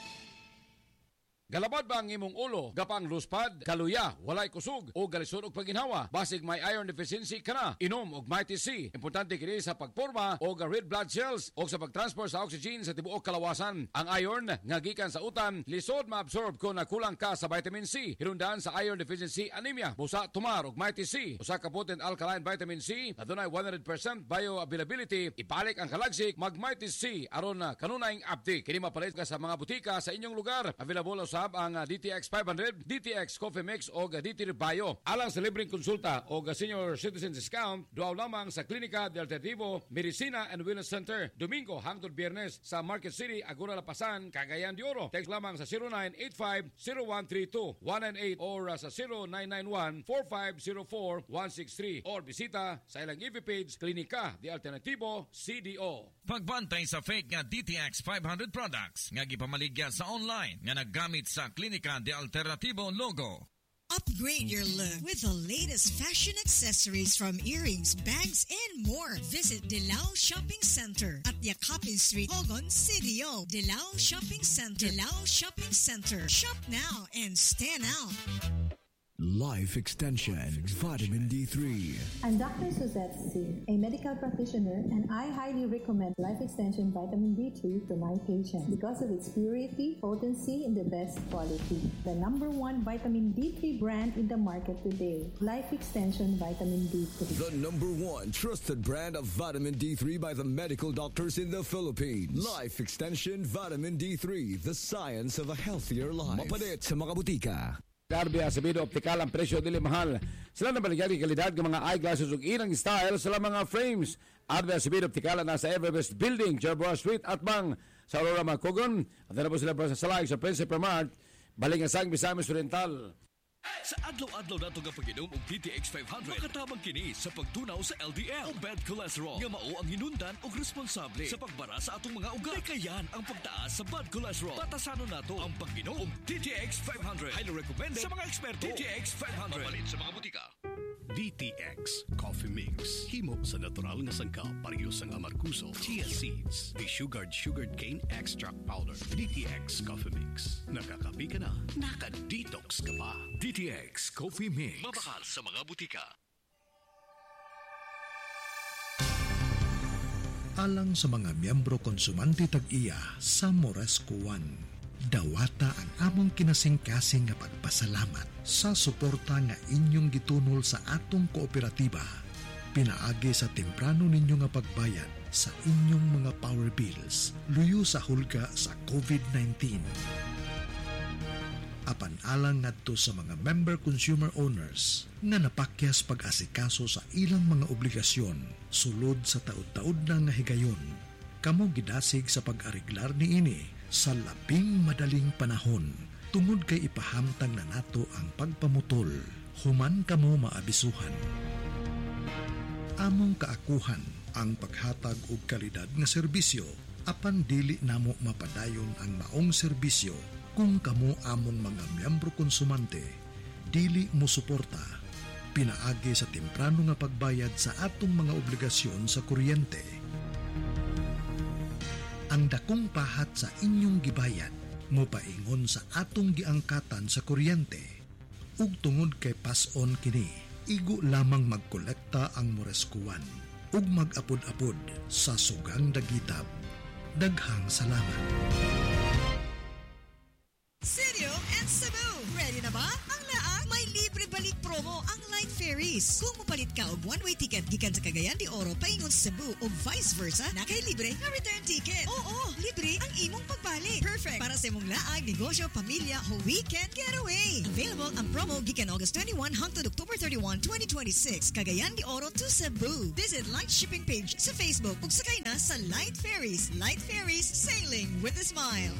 Galabad ba ang imong ulo, gapang luspad, kaluya, walay kusog o galisod og paginhawa? Basig may iron deficiency ka na, inom og Mighty C. Importante kini sa pagporma og red blood cells o sa pagtransport sa oxygen sa tibuok kalawasan. Ang iron nga gikan sa utan, lisod maabsorb kung nakulang ka sa vitamin C. Hinungdan sa iron deficiency anemia. Busa tumar og Mighty C. Usa ka potent alkaline vitamin C na dunay one hundred percent bioavailability. Ibalik ang kalagsik mag Mighty C aron na kanunayng update. Kini mapalit ka sa mga butika sa inyong lugar. Available sa ang D T X five hundred, D T X Coffee Mix o D T Bio. Alang sa libreng konsulta o senior citizen discount, duaw lamang sa Klinika de Alternativo, Medicina and Wellness Center. Domingo hangtod Biyernes sa Market City, Agora Lapasan, Cagayan de Oro. Text lamang sa zero nine eight five zero one three two one nine eight or sa zero nine nine one four five zero four one six three or bisita sa ilang I V page Klinika de Alternativo C D O.
Pagbantay sa fake nga D T X five hundred products nga gipamaligya sa online nga naggamit sa Klinika de Alternativo logo.
Upgrade your look with the latest fashion accessories from earrings, bags, and more. Visit Dilao Shopping Center at Yakapin Street, Hogon, C D O. Dilao Shopping Center. Dilao Shopping Center. Shop now and stand out.
Life Extension, Vitamin D three.
I'm Doctor Suzette C., a medical practitioner, and I highly recommend Life Extension Vitamin D three to my patients because of its purity, potency, and the best quality. The number one vitamin D three brand in the market today, Life Extension Vitamin D three.
The number one trusted brand of vitamin D three by the medical doctors in the Philippines. Life Extension Vitamin D three, the science of a healthier life. Mapalit sa mga butika.
Darby Acevedo Optical ang presyo dili mahal. Sila na baligyan kalidad ng mga eyeglasses ug inang style sa mga frames. Darby Acevedo Optical na sa Everbest Building, Jerboa Street at bang sa Aurora Magcogon. At na po sila sa Salag sa Principal Mart, Baling Asang Misamis Oriental.
Sa adlaw-adlaw nato nga pag-inom og D T X five hundred, makatabang kini sa pagtunaw sa L D L o bad cholesterol nga mao ang hinundan og responsable sa pagbara sa atong mga ugat. Kayan ang pagtaas sa bad cholesterol. Batasanon nato ang pag-inom og D T X five hundred. Highly recommended sa mga eksperto. D T X five hundred. Mapalit sa mga butika.
D T X Coffee Mix. Himo sa natural nga sangkap parehas ang amarkuso, chia seeds, desugared sugared cane extract powder. D T X Coffee Mix. Nakakapi ka na, naka-detox ka pa.
D T X Coffee Mix. Mabakal sa mga butika.
Alang sa mga miyembro konsumante tag-iya sa Moresco One, dawata ang among kinasing-kasing nga pagpasalamat sa suporta nga inyong gitunol sa atong kooperatiba. Pinaagi sa temprano ninyo nga pagbayad sa inyong mga power bills, luyo sa hulga sa COVID nineteen. Apan alang ngadto sa mga member consumer owners nga napakyas pag-asikaso sa ilang mga obligasyon sulod sa taud-taud na nga higayon, kamo gidasig sa pag-ariglar niini sa labing madaling panahon tungod kay ipahamtang na nato ang pagpamutol, human kamo maabisuhan. Among kaakuhan ang paghatag og kalidad nga serbisyo, apan dili namo mapadayon ang maong serbisyo kung kamo among mga miyembro konsumante dili mo suporta. Pinaagi sa temprano nga pagbayad sa atong mga obligasyon sa kuryente. Ang dakong pahat sa inyong gibayad mo paingon sa atong giangkatan sa kuryente. Ug tungod kay pason kini, igo lamang magkolekta ang Morescuan ug mag-apod-apod sa sugang dagitab. Daghang salamat.
Sirio and Cebu, ready na ba? Ang laang may libre balik promo ang Light Ferries. Kung mapalit Mupalit ka og one-way ticket gikan sa Cagayan de Oro paingon sa Cebu o vice versa, na kay libre nga return ticket. Oo, libre ang imong pagbalik. Perfect para sa imong laag, negosyo, pamilya o weekend getaway. Available ang promo gikan August twenty-first hangtod October thirty-first, twenty twenty-six. Cagayan de Oro to Cebu. Visit Light Shipping page sa Facebook ug sakay na sa Light Ferries. Light Ferries, sailing with a smile.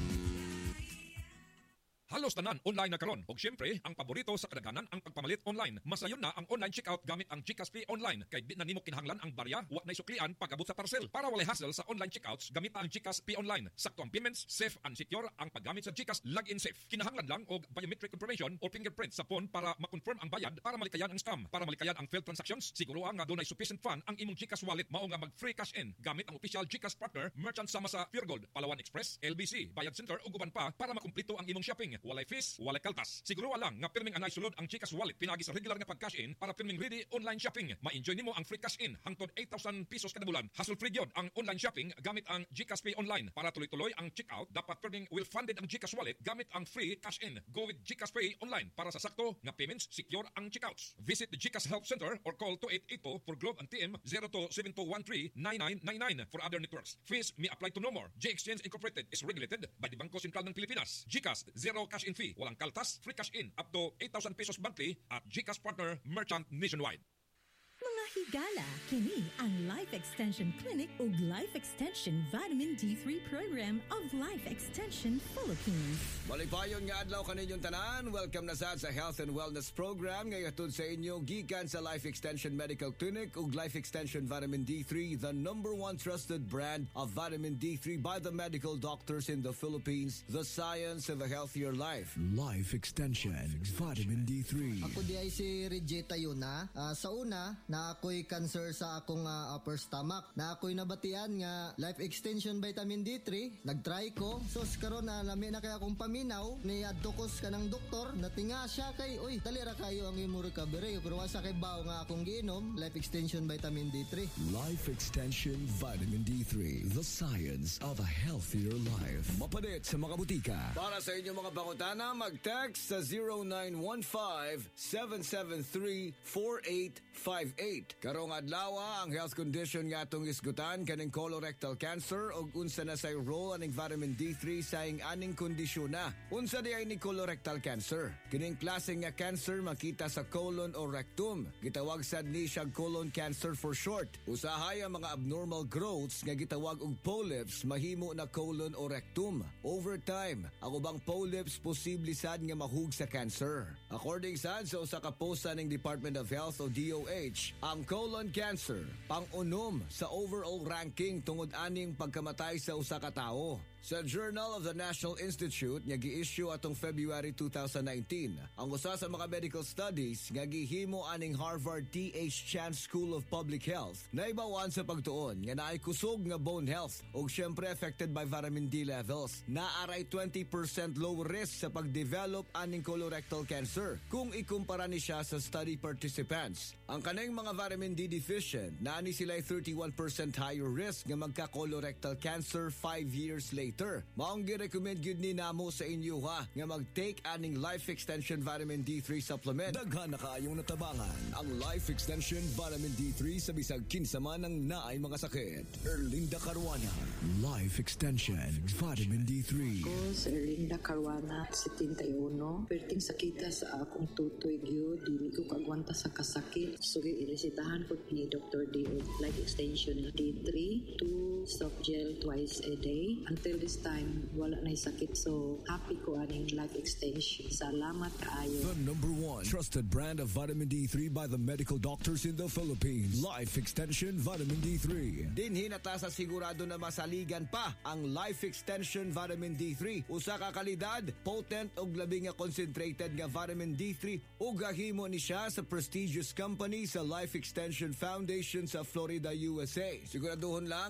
Halos tanan online na karon ug syempre ang paborito sa kadaghanan ang pagpamalit online. Masayon na ang online checkout gamit ang GCash Pay online kay di na nimo kinahanglan ang barya wa nay suklian pag-abot sa parcel. Para walay hassle sa online checkouts, gamit ang GCash Pay online. Sakto ang payments, safe and secure ang paggamit sa GCash login safe. Kinahanglan lang og biometric confirmation o fingerprint sa phone para ma-confirm ang bayad para malikayan ang scam. Para malikayan ang failed transactions, siguruha nga dunay sufficient fund ang imong GCash wallet mao nga mag-free cash in gamit ang official GCash partner merchant sama sa Pure Gold, Palawan Express, L B C, Bayad Center ug uban pa para makumpleto ang imong shopping. Walay fees, walay kaltas. Siguro lang nga pirming anay sulod ang GCash wallet pinagi sa regular nga pag-cash in para pirming ready online shopping. Ma-enjoy nimo ang free cash in hangtod eight thousand pesos kada bulan. Hassle free gyud ang online shopping gamit ang GCash Pay online. Para tuloy-tuloy ang checkout, dapat pirming well funded ang GCash wallet gamit ang free cash in. Go with GCash Pay online para sa sakto nga payments, secure ang checkouts. Visit the GCash Help Center or call two eight eight two for Globe and T M zero two seven two one three nine nine nine nine for other networks. Fees may apply to no more. J-Exchange Incorporated is regulated by the Bangko Sentral ng Pilipinas. GCash, zero cash in fee. Walang kaltas, free cash in up to eight thousand pesos monthly at GCash Partner Merchant Nationwide.
Mga higala, kini ang Life Extension Clinic ug Life Extension Vitamin D three Program of Life Extension Philippines.
Malipayon nga adlaw kaninyong tanan. Welcome na sad sa Health and Wellness Program ngayon sa inyo gikan sa Life Extension Medical Clinic ug Life Extension Vitamin D three, the number one trusted brand of vitamin D three by the medical doctors in the Philippines. The science of a healthier life. Life Extension Vitamin D three.
Ako di ay si Regeta Yuna. Uh, sa una, na ako'y cancer sa akong uh, upper stomach. Na ako'y nabatian nga Life Extension Vitamin D three. Nagtry ko. So, karon na lami na kaya akong paminaw. Ni adtokos ka ng doktor. Natinga siya kay, uy, talira kayo ang imo recovery. Pero wasa kay bao nga akong giinom, Life Extension Vitamin D three.
Life Extension Vitamin D three. The science of a healthier life. Mapadit sa mga butika. Para sa inyong mga bangutana, mag-text sa zero nine one five seven seven three four eight five eight. Karong adlaw ang health condition nga atong isgutan kaning colorectal cancer ug unsa na say role aning vitamin D three sa ing aning kondisyon na. Unsa di ay ni colorectal cancer? Kining klase nga cancer makita sa colon o rectum. Gitawag sad ni siya colon cancer for short. Usahay ang mga abnormal growths nga gitawag og polyps mahimo na colon o rectum. Over time, ang ubang polyps posible sad nga mahug sa cancer. According sad sa usa ka post sa ning Department of Health o D O H, ang colon cancer pang-unom sa overall ranking tungod aning pagkamatay sa usa ka tawo. Sa Journal of the National Institute nga gi-issue atong February two thousand nineteen, ang usa sa mga medical studies nga gihimo aning Harvard T H Chan School of Public Health naibawan sa pagtuon nga naay kusog nga bone health ug syempre affected by vitamin D levels. Naaray twenty percent low risk sa pagdevelop aning colorectal cancer kung ikumpara ni siya sa study participants. Ang kanang mga vitamin D deficient naani sila thirty-one percent higher risk nga magka-colorectal cancer five years later. Maong gi-recommend gyud ni namo sa inyo ha nga mag-take aning Life Extension Vitamin D three supplement. Daghan na kaayong natabangan ang Life Extension Vitamin D three sa bisag kinsa man ang naay mga sakit. Erlinda Caruana, Life Extension Vitamin D three.
Ako si Erlinda Caruana, seventy-one. Perting sakita sa akong tutoy gyud, dili ko kagwanta sa kasakit. So iresetahan ko ni Doctor D og Life Extension D three, two soft gel twice a day. Until this time, wala na'y sakit. So, happy ko aning Life Extension. Salamat kaayo.
The number one trusted brand of vitamin D three by the medical doctors in the Philippines. Life Extension Vitamin D three. Dinhi na ta sa sigurado na masaligan pa ang Life Extension Vitamin D three. Usa ka kalidad, potent ug labi nga concentrated nga vitamin D three ug gahimo ni siya sa prestigious company sa Life Extension Foundation sa Florida, U S A. Siguraduhon lang ang tanan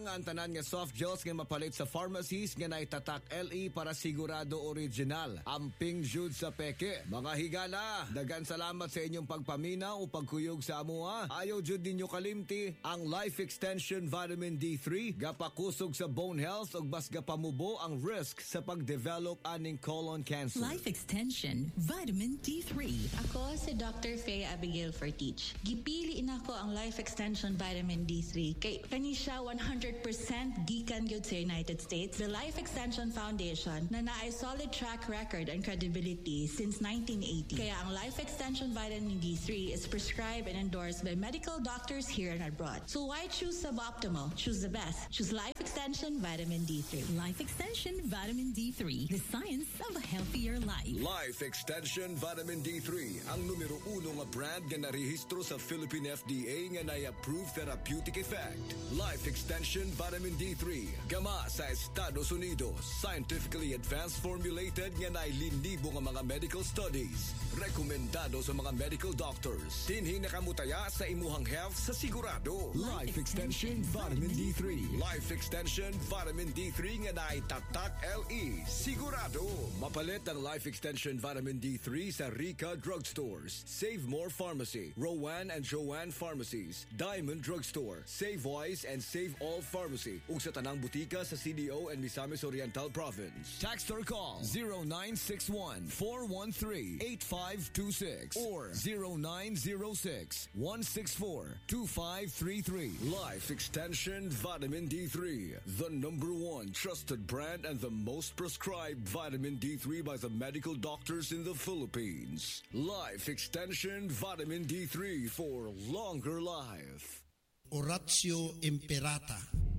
tanan nga soft gels nga mapalit sa pharmacies nga naitatak L E para sigurado original. Amping jud sa peke. Mga higala, dagan salamat sa inyong pagpaminaw o pagkuyog sa amuha. Ayaw jud ninyo kalimti ang Life Extension Vitamin D three gapakusog sa bone health ug mas gapamubo ang risk sa pagdevelop aning colon cancer.
Life Extension Vitamin D three.
Ako si Doctor Faye Abigail Fortich. Gipili nako ang Life Extension Vitamin D three kay kani siya one hundred percent gikan gyud sa United States. The Life Extension Foundation na naay solid track record and credibility since nineteen eighty. Kaya ang Life Extension Vitamin D three is prescribed and endorsed by medical doctors here and abroad. So why choose suboptimal? Choose the best. Choose Life Extension Vitamin D three.
Life Extension Vitamin D three. The science of a healthier life.
Life Extension Vitamin D three, ang numero uno nga brand nga narehistro sa Philippine F D A nga na-approve therapeutic effect. Life Extension Vitamin D three, gama sa Estados Unidos. Scientifically advanced formulated nga nailinibo nga mga medical studies. Rekomendado sa mga medical doctors. Dinhi nakamutaya sa imuhang health sa sigurado. Life Extension Vitamin D three. Life Extension Vitamin D three nga naitatak L E. Sigurado. Mapalit ang Life Extension Vitamin D three sa Rica Drugstores, Save More Pharmacy, Rowan and Joanne Pharmacies, Diamond Drugstore, Save Wise and Save All Pharmacy, ug sa tanang butika sa C D O and Misamis Oriental Province. Text or call zero nine six one, four one three, eight five two six or zero nine zero six, one six four, two five three three. Life Extension Vitamin D three, the number one trusted brand and the most prescribed vitamin D three by the medical doctors in the Philippines. Life Extension Vitamin D three for longer life.
Oratio Imperata.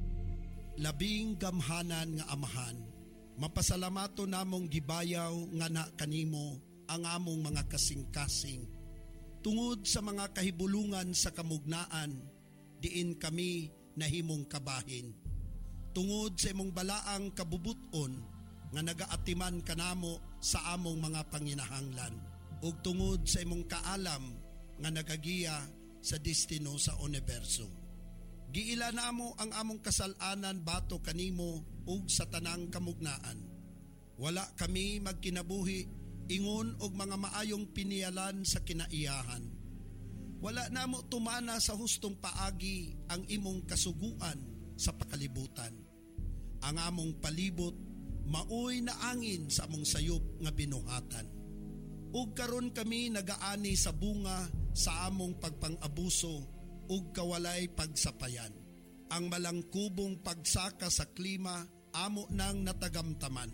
Labing gamhanan nga amahan, mapasalamato namong gibayaw nga na kanimo ang among mga kasing-kasing. Tungod sa mga kahibulungan sa kamugnaan, diin kami nahimong kabahin. Tungod sa imong balaang kabubuton, nga nagaatiman kanamo sa among mga panginahanglan. Ug tungod sa imong kaalam nga nagagiya sa destino sa universo. Giila namo ang among kasalanan bato kanimo ug sa tanang kamugnaan. Wala kami magkinabuhi ingon og mga maayong pinialan sa kinaiyahan. Wala namo tumana sa hustong paagi ang imong kasuguan sa pakalibutan. Ang among palibot maoy na angin sa among sayop nga binuhatan. Ug karon kami nagaani sa bunga sa among pagpang-abuso ug kawalay pagsapayan. Ang malangkubong pagsaka sa klima amo nang natagamtaman.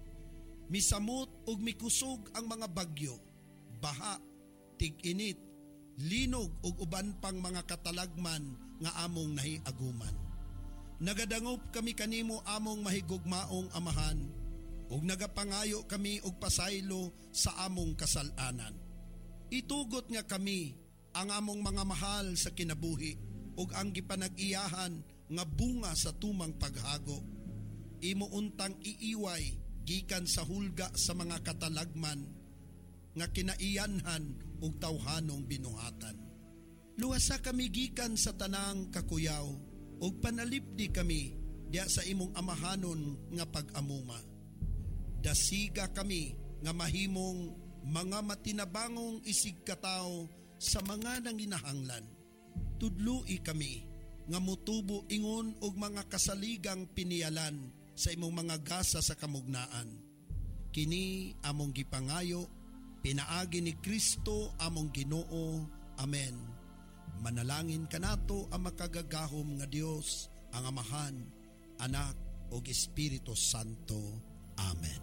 Misamot ug mikusog ang mga bagyo, baha, tig-init, linog ug uban pang mga katalagman nga among nahiaguman. Nagadangop kami kanimo among mahigugmaong amahan ug nagapangayo kami og pasaylo sa among kasalanan. Itugot nga kami ang among mga mahal sa kinabuhi ug ang gipanag-iyahan nga bunga sa tumang paghago. Imo untang iiway gikan sa hulga sa mga katalagman nga kinaiyanhan ug tawhanong binuhatan. Luwasa kami gikan sa tanang kakuyaw ug panalipdi kami diya sa imong amahanon nga pag-amuma. Dasiga kami nga mahimong mga matinabangong isig katao sa mga nanginahanglan. Tudloi kami nga mutubo ingon og mga kasaligang pinialan sa imong mga gasa sa kamugnaan. Kini among gipangayo, pinaagi ni Kristo among Ginoo. Amen. Manalangin kanato ang makagagahom nga Dios, ang Amahan, Anak ug Espiritu Santo. Amen.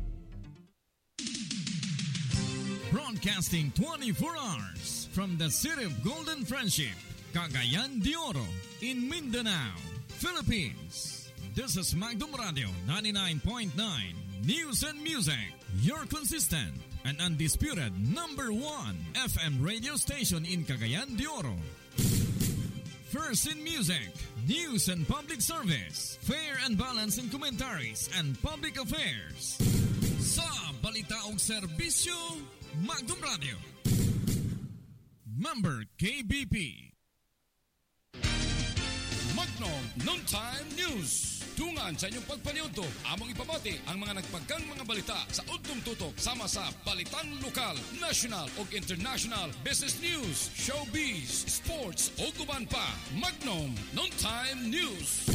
Broadcasting twenty-four hours from the city of Golden Friendship, Cagayan de Oro, in Mindanao, Philippines. This is Magdum Radio ninety-nine point nine News and Music, your consistent and undisputed number one F M radio station in Cagayan de Oro. First in music, news and public service, fair and balanced in commentaries and public affairs. Sa balita og serbisyo, Magdum Radio. Member K B P.
Magnum Noontime News. Tungan sa inyong pagpaniudto, among ipamati ang mga nagpagkang mga balita sa udtong tutok sama sa balitang lokal, national ug international, business news, showbiz, sports o guban pa. Magnum Noontime News.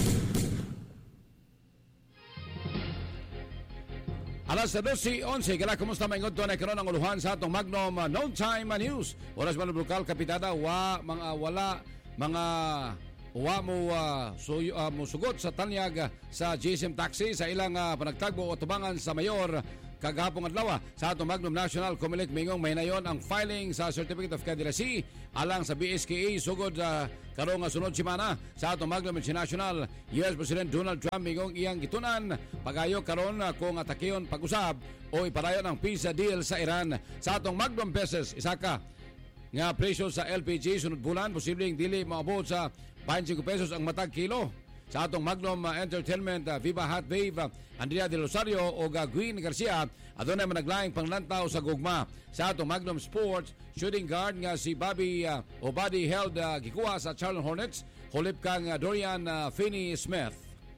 Alas dose onse, kala kumusta maingod to na karon ang uluhan sa atong Magnum uh, Noontime News. Oras man lokal kapitada wa mga wala mga wa mo uh, so, uh, mo sugot sa tanyag uh, sa G S M Taxi sa ilang uh, panagtagbo o tubangan sa mayor kagahapon adlaw sa atong Magnum National Comelec mingong maynayon ang filing sa Certificate of Candidacy alang sa B S K A sugod uh, karong nga sunod semana sa atong Magnum International. U S President Donald Trump mingong iyang gitunan pagayo karon uh, kung atakeyon pag-usab o ipadayon ang peace deal sa Iran. Sa atong Magnum Pesos isaka nga presyo sa L P G sunod bulan posibleng dili maabot sa twenty-five pesos ang matag kilo. Sa atong Magnum uh, Entertainment, uh, Viva Hot Wave, uh, Andrea De Rosario o uh, Gwyn Garcia adunay managlaing panglantaw sa gugma. Sa atong Magnum Sports, shooting guard nga si Bobby uh, o Buddy held uh, gikuha sa Charlotte Hornets, hulip kang uh, Dorian uh, Finney-Smith.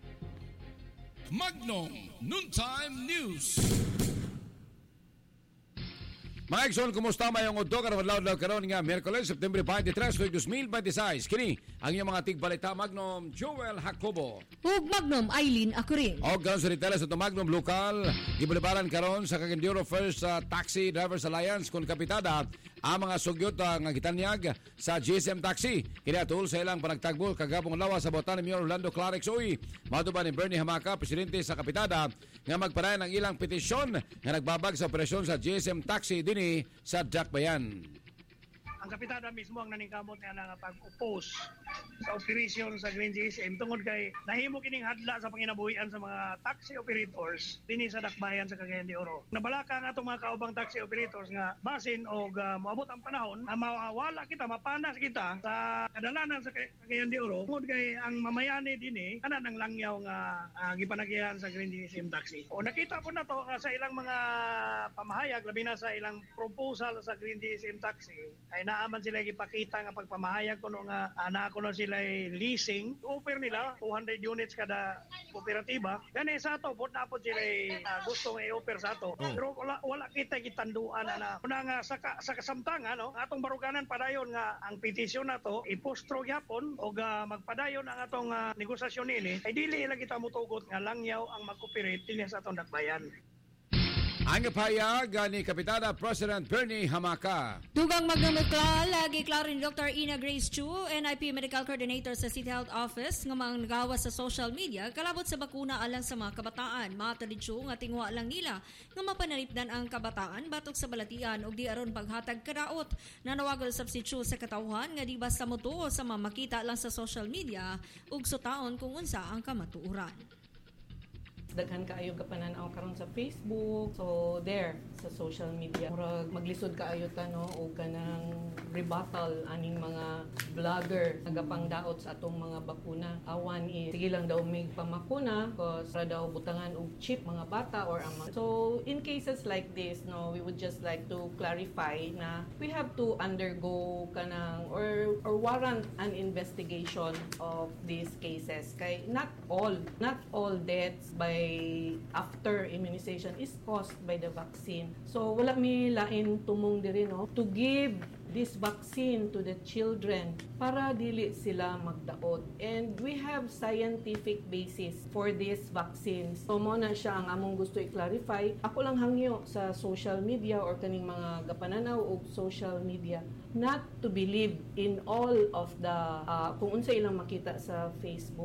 Magnum Noontime News.
Mga Exxon, kumusta mayong udto karon adlaw karon nga Miyerkules, September twenty-three, twenty twenty-six. Kini ang iyong mga tigbalita Magnum Joel Jacobo.
Ug Magnum Eileen Acurin.
Og karon sa retail sa Magnum Local, gibalibaran karon sa Cagandiro First uh, Taxi Drivers Alliance kun kapitada ang mga sugyot uh, nga gitanyag sa G S M Taxi. Kini atul sa ilang panagtagbo kagabong lawa sa botan ni Mayor Orlando Clarix Uy. Matuban ni Bernie Hamaka, presidente sa kapitada, nga magpadayon ang ilang petisyon nga nagbabag sa operasyon sa G S M Taxi din sa Dakbayan.
Ang kapitada mismo ang naningkamot nga nga pag-oppose sa operation sa Green G S M tungod kay nahimo kining hadla sa panginabuhian sa mga taxi operators dinhi sa Dakbayan sa Cagayan de Oro. Nabalaka nga atong mga kaubang taxi operators nga basin og uh, moabot ang panahon na mawala kita, mapanas kita sa kadalanan sa Cagayan de Oro tungod kay ang mamayani dinhi ana nang langyaw nga uh, gipanagihan sa Green G S M Taxi. O nakita po na to uh, sa ilang mga pamahayag labi na sa ilang proposal sa Green G S M Taxi ay naaman sila ipakita nga pagpamahayag kuno nga ana kuno sila leasing offer nila two hundred units kada kooperatiba gani sa ato pod na pod sila uh, gusto nga i-offer sa ato oh. Pero wala, wala kita gitanduan na una nga sa, sa kasamtangan no atong baruganan padayon nga ang petisyon nato ipostro gyapon og uh, magpadayon ang atong uh, negosasyon ini ay dili lang kita mutugot nga langyaw ang mag-cooperate dinhi sa atong Dakbayan.
Ang payag ni Kapitada President Bernie Hamaka.
Dugang magdumukla, lagi klaro ni Doctor Ina Grace Chu, N I P Medical Coordinator sa City Health Office, nga mga nagawas sa social media, kalabot sa bakuna alang sa mga kabataan. Matadid Chu nga tingwa lang nila nga mapanalipdan ang kabataan batok sa balatian o di aron paghatag karaot. Nanawagol sa si Chu sa katawhan nga di basta mutuo sa mamakita lang sa social media ug sutaon kung unsa ang kamatuuran.
Daghan kaayo kapananaw karon sa Facebook, so there sa social media murag maglisod kaayo ta no o kanang rebuttal aning mga vlogger nagapangdaot sa atong mga bakuna. Awan is sige lang daw mig pamakuna cause para daw butangan og chip mga bata or ang mga. So in cases like this no we would just like to clarify na we have to undergo kanang or or warrant an investigation of these cases kay not all not all deaths by after immunization is caused by the vaccine. So wala mi lain tumong diri no to give this vaccine to the children para dili sila magdaot. And we have scientific basis for this vaccine. So mo na siya ang among gusto i-clarify. Ako lang hangyo sa social media or kaning mga gapananaw og social media not to believe in all of the uh, kung unsa ilang makita sa Facebook.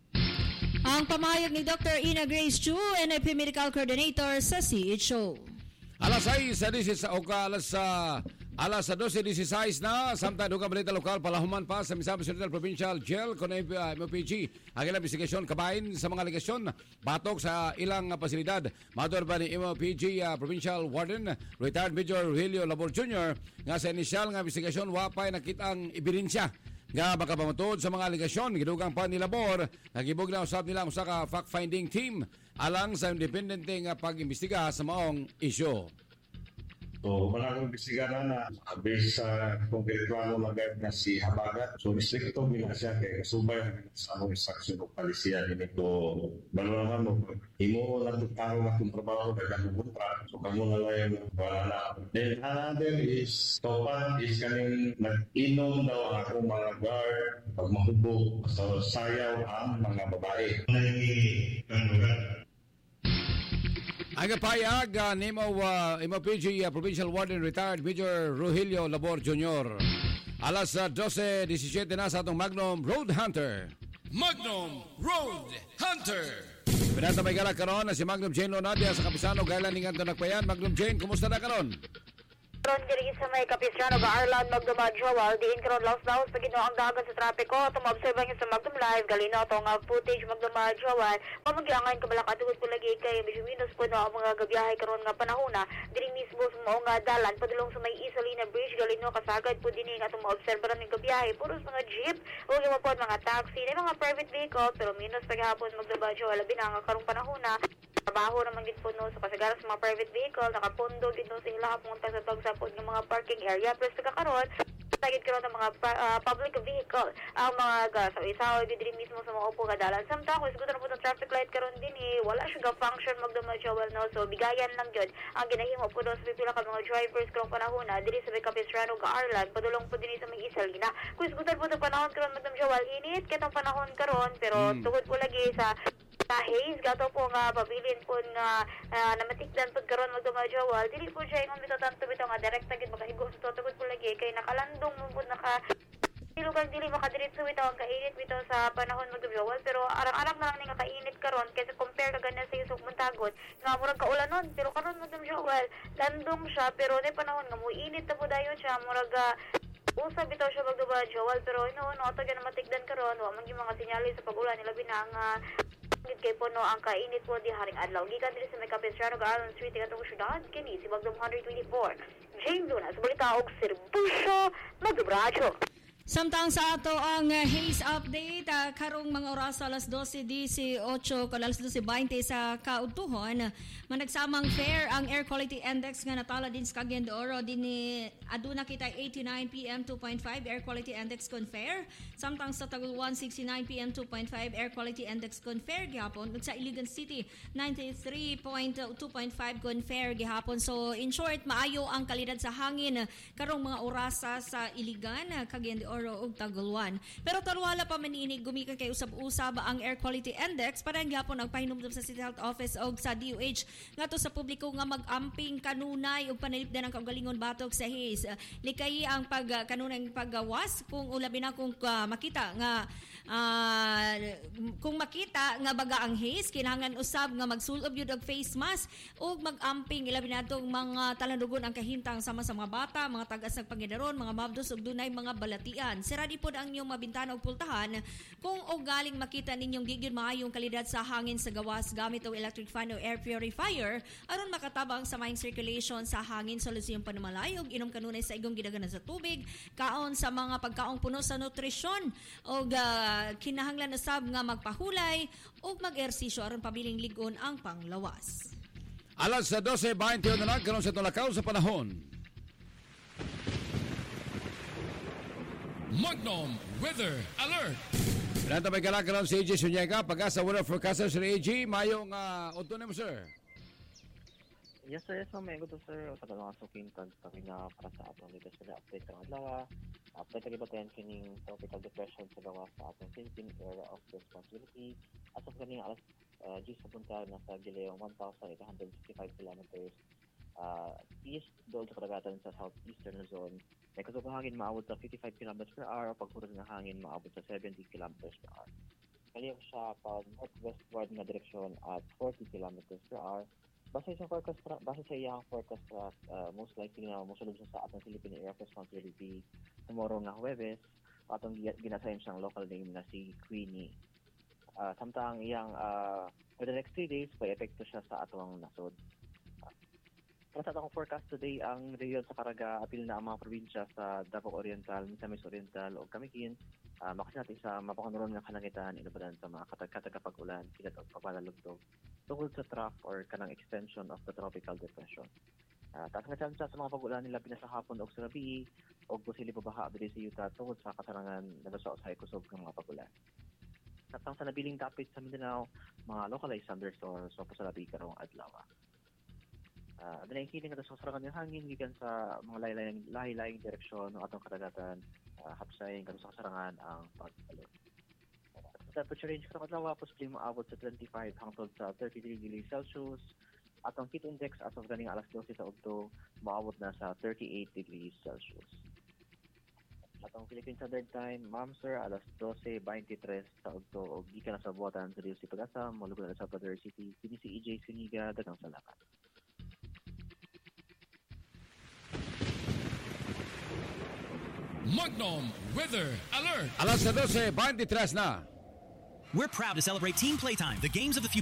Ang pamayag ni Doctor Ina Grace Chu, N I P Medical Coordinator sa C H O.
Alas sais sa disis o ka alas sa alas sa twelve dieciséis na samtang dugang balita lokal palahuman pa sa Misamis Central Provincial Jail kon M P G ang ilang investigasyon kabahin sa mga aligasyon batok sa ilang pasilidad. Mador ba ni M P G uh, Provincial Warden retired Major Rogelio Labor Junior nga sa inisyal nga investigasyon wapay nakitang ebidensya nga makapamatod sa mga aligasyon. Gidugang pa ni Labor nagibog na usab nila usa ka fact-finding team alang sa independente nga pag-imbestiga sa maong isyu.
So, maraming bisigaran na based sa konkretwano magayad na si Habagat. So, istrikto bina siya kay kasubay sa among instruction o palisiya. Ito, balo naman mo, imo lang taro na kung trabaho na kanugunta. So, kamo na lang wala na. Then, another is, topan is kaning nag-inom daw ang akong mga guard pag mahubog sa sayaw ang mga babae.
Ang kapayag uh, ni mo uh, imo P G uh, Provincial Warden Retired Major Rogelio Labor Junior Alas uh, twelve seventeen na sa atong Magnum Road Hunter.
Magnum Road Hunter.
Pinata may gala karon na si Magnum Jane Lonadia sa Kapisano gala ning adto nagpayan. Magnum Jane, kumusta na karon?
Karon diri sa may Kapisano ga Arlan Magdumadjo wal diin karon laos daos pagino ang dagan sa trapiko atong maobserba sa Magnum Live galino atong uh, footage Magdumadjo wal pamagyangan kabalak adugod ko lagi kay medyo minus po na ang mga gabiyahe karon nga panahona diri mismo sa mao nga dalan padulong sa may Isolina Bridge galino kasagad po dinhi atong maobserba ning gabiyahe puros mga jeep ug yung po mga taxi na mga private vehicle pero minus paghapon Magdumadjo wal labi na nga karong panahona trabaho naman gid po no sa kasagaran sa mga private vehicle nakapondo gid no sa ilaha pumunta sa tag sapod ng mga parking area plus karon tagit karon ng mga uh, public vehicle ang mga gasaw-isaw gid diri mismo sa mga upo nga dalan samtang kung siguro na po ng traffic light karon din eh wala siya ga function Magdumadjo no so bigayan lang gyud ang ginahimo po no sa pipila ka mga drivers karong panahona diri sa Capistrano ga Arlan padulong po dinhi sa may Isalina kung siguro po ng panahon karon Magdumadjo init katong panahon karon pero mm. tungod po lagi sa sa haze gato po nga pabilin po nga uh, namatikdan po karon Magdumadjo dili po siya ingon bitaw tanto bitaw nga direkta gid makahigo sa totoo po lagi kay nakalandong mo po naka dili kag dili makadiretso bitaw ang kainit bitaw sa panahon Magdumadjo pero arang-arang na lang ni nga kainit karon kaysa compare ka ganyan sa isog muntagon nga murag kaulanon pero karon Magdumadjo landong siya pero nay panahon nga mo init ta po dayon siya murag uh, usa bitaw siya Magdumadjo pero ino no ato gyud matikdan karon wa man gyud mga senyales sa pag-ulan nila binang uh, gid kay puno ang kainit po di haring adlaw gikan diri sa may Capistrano ga Arlan Street katong syudad kini si Magnum one twenty-four Jane Luna sa balita og serbisyo Magdumadjo.
Samtang sa ato ang uh, haze update uh, karong mga oras alas twelve eighteen alas twelve twenty sa kaudtuhon managsamang fair ang air quality index nga natala din sa Cagayan de Oro dinhi aduna kita eighty-nine P M two point five air quality index kon fair samtang sa Taguluan sixty-nine P M two point five air quality index kon fair gihapon ug sa Iligan City ninety-three point two point five kon fair gihapon so in short maayo ang kalidad sa hangin karong mga orasa sa Iligan Cagayan de Oro ug Taguluan. Pero tarwala pa man ini gumikan kay usab-usab ang air quality index para gyapon ang pahinumdom sa City Health Office ug sa D O H ngadto sa publiko nga mag-amping kanunay ug panalipdan ang kaugalingon batok sa haze. Likay ang pag kanunay paggawas kung ulabi na kung uh, makita nga uh, kung makita nga baga ang haze kinahanglan usab nga magsulob yun og face mask ug mag-amping ilabi natong mga talandugon ang kahimtang sama sa mga bata, mga tagas nagpangidaron, mga mabdos ug dunay mga balatian. Sira di po ang inyong mabintana o pultahan kung o galing makita ninyong gigid maayong kalidad sa hangin sa gawas gamit o electric fan o air purifier aron makatabang sa maing circulation sa hangin solusyon panumalay ug inom kanunay sa igong gidaganan sa tubig kaon sa mga pagkaong puno sa nutrisyon ug uh, kinahanglan usab nga magpahulay ug mag-ehersisyo aron pabiling ligon ang panglawas.
Alas sa twelve twenty na lang karon sa tulakaw sa panahon.
Magnum Weather Alert.
Pinanta may kalakaroon si A J Sunyega, pag-asa weather forecaster si A J, mayong uh, auto mo, sir.
Yes, sir. Yes, ma'am. Good, sir. Sa mga suking tag kami na para sa atong latest na update ng adlaw. Update kami ba tayo kining tropical depression sa gawas sa atong Philippine area of responsibility. As of kaning alas uh, G sa punta nasa Gileong one thousand eight hundred sixty-five kilometers uh, east doon sa kadagatan sa southeastern zone. May kasukong hangin maabot sa fifty-five kilometers per hour, pagkurot ng hangin maabot sa seventy kilometers per hour. Kaliyong siya pa northwestward na direksyon at forty kilometers per hour. Base sa forecast, base sa iyang forecast, uh, most likely na musulod siya sa atong Philippine Area of Responsibility tomorrow na Huwebes. Atong ginasayin siyang local name na si Queenie. Uh, samtang iyang uh, for the next three days, may epekto siya sa atong nasod. Para sa atong forecast today, ang rehiyon sa Caraga, apil na ang mga probinsya sa Davao Oriental, Misamis Oriental o Camiquin. Uh, makas natin sa mapakanulong ng kalangitan, inubadan sa mga katag-katag-pag-ulan, kilat o papalalugtog, tungkol sa trough or kanang extension of the tropical depression. Uh, taas nga chance sa mga pag-ulan nila pinasa hapon o sa gabi o posible pabaha diri sa yuta tungod sa kasarangan nagaso sa kusog ng mga pag-ulan. Katang sa nabiling dapit sa Mindanao, mga localized thunderstorms so sa labi karong adlaw. Uh, adunay kining nga sa sarangan ng hangin gikan sa mga lahi-lahing lahi-lahing direksyon ng atong kadagatan, uh, hapsay kadto sa kasarangan ang pag-alon. Sa temperature range karong adlaw posible moabot sa twenty-five hangtod sa thirty-three degrees Celsius. Atong heat index as of ganing alas twelve sa udto moabot na sa thirty-eight degrees Celsius. Atong Philippine Standard Time, ma'am sir, alas twelve twenty-three sa udto og gikan na sa buwatan sa Rio Pag-asa, molubad na sa Salvador City. Kini si E J Suniga, daghang salamat.
Magnum Weather Alert!
Alas twelve twenty-three na.
We're proud to celebrate Team Playtime, the games of the future.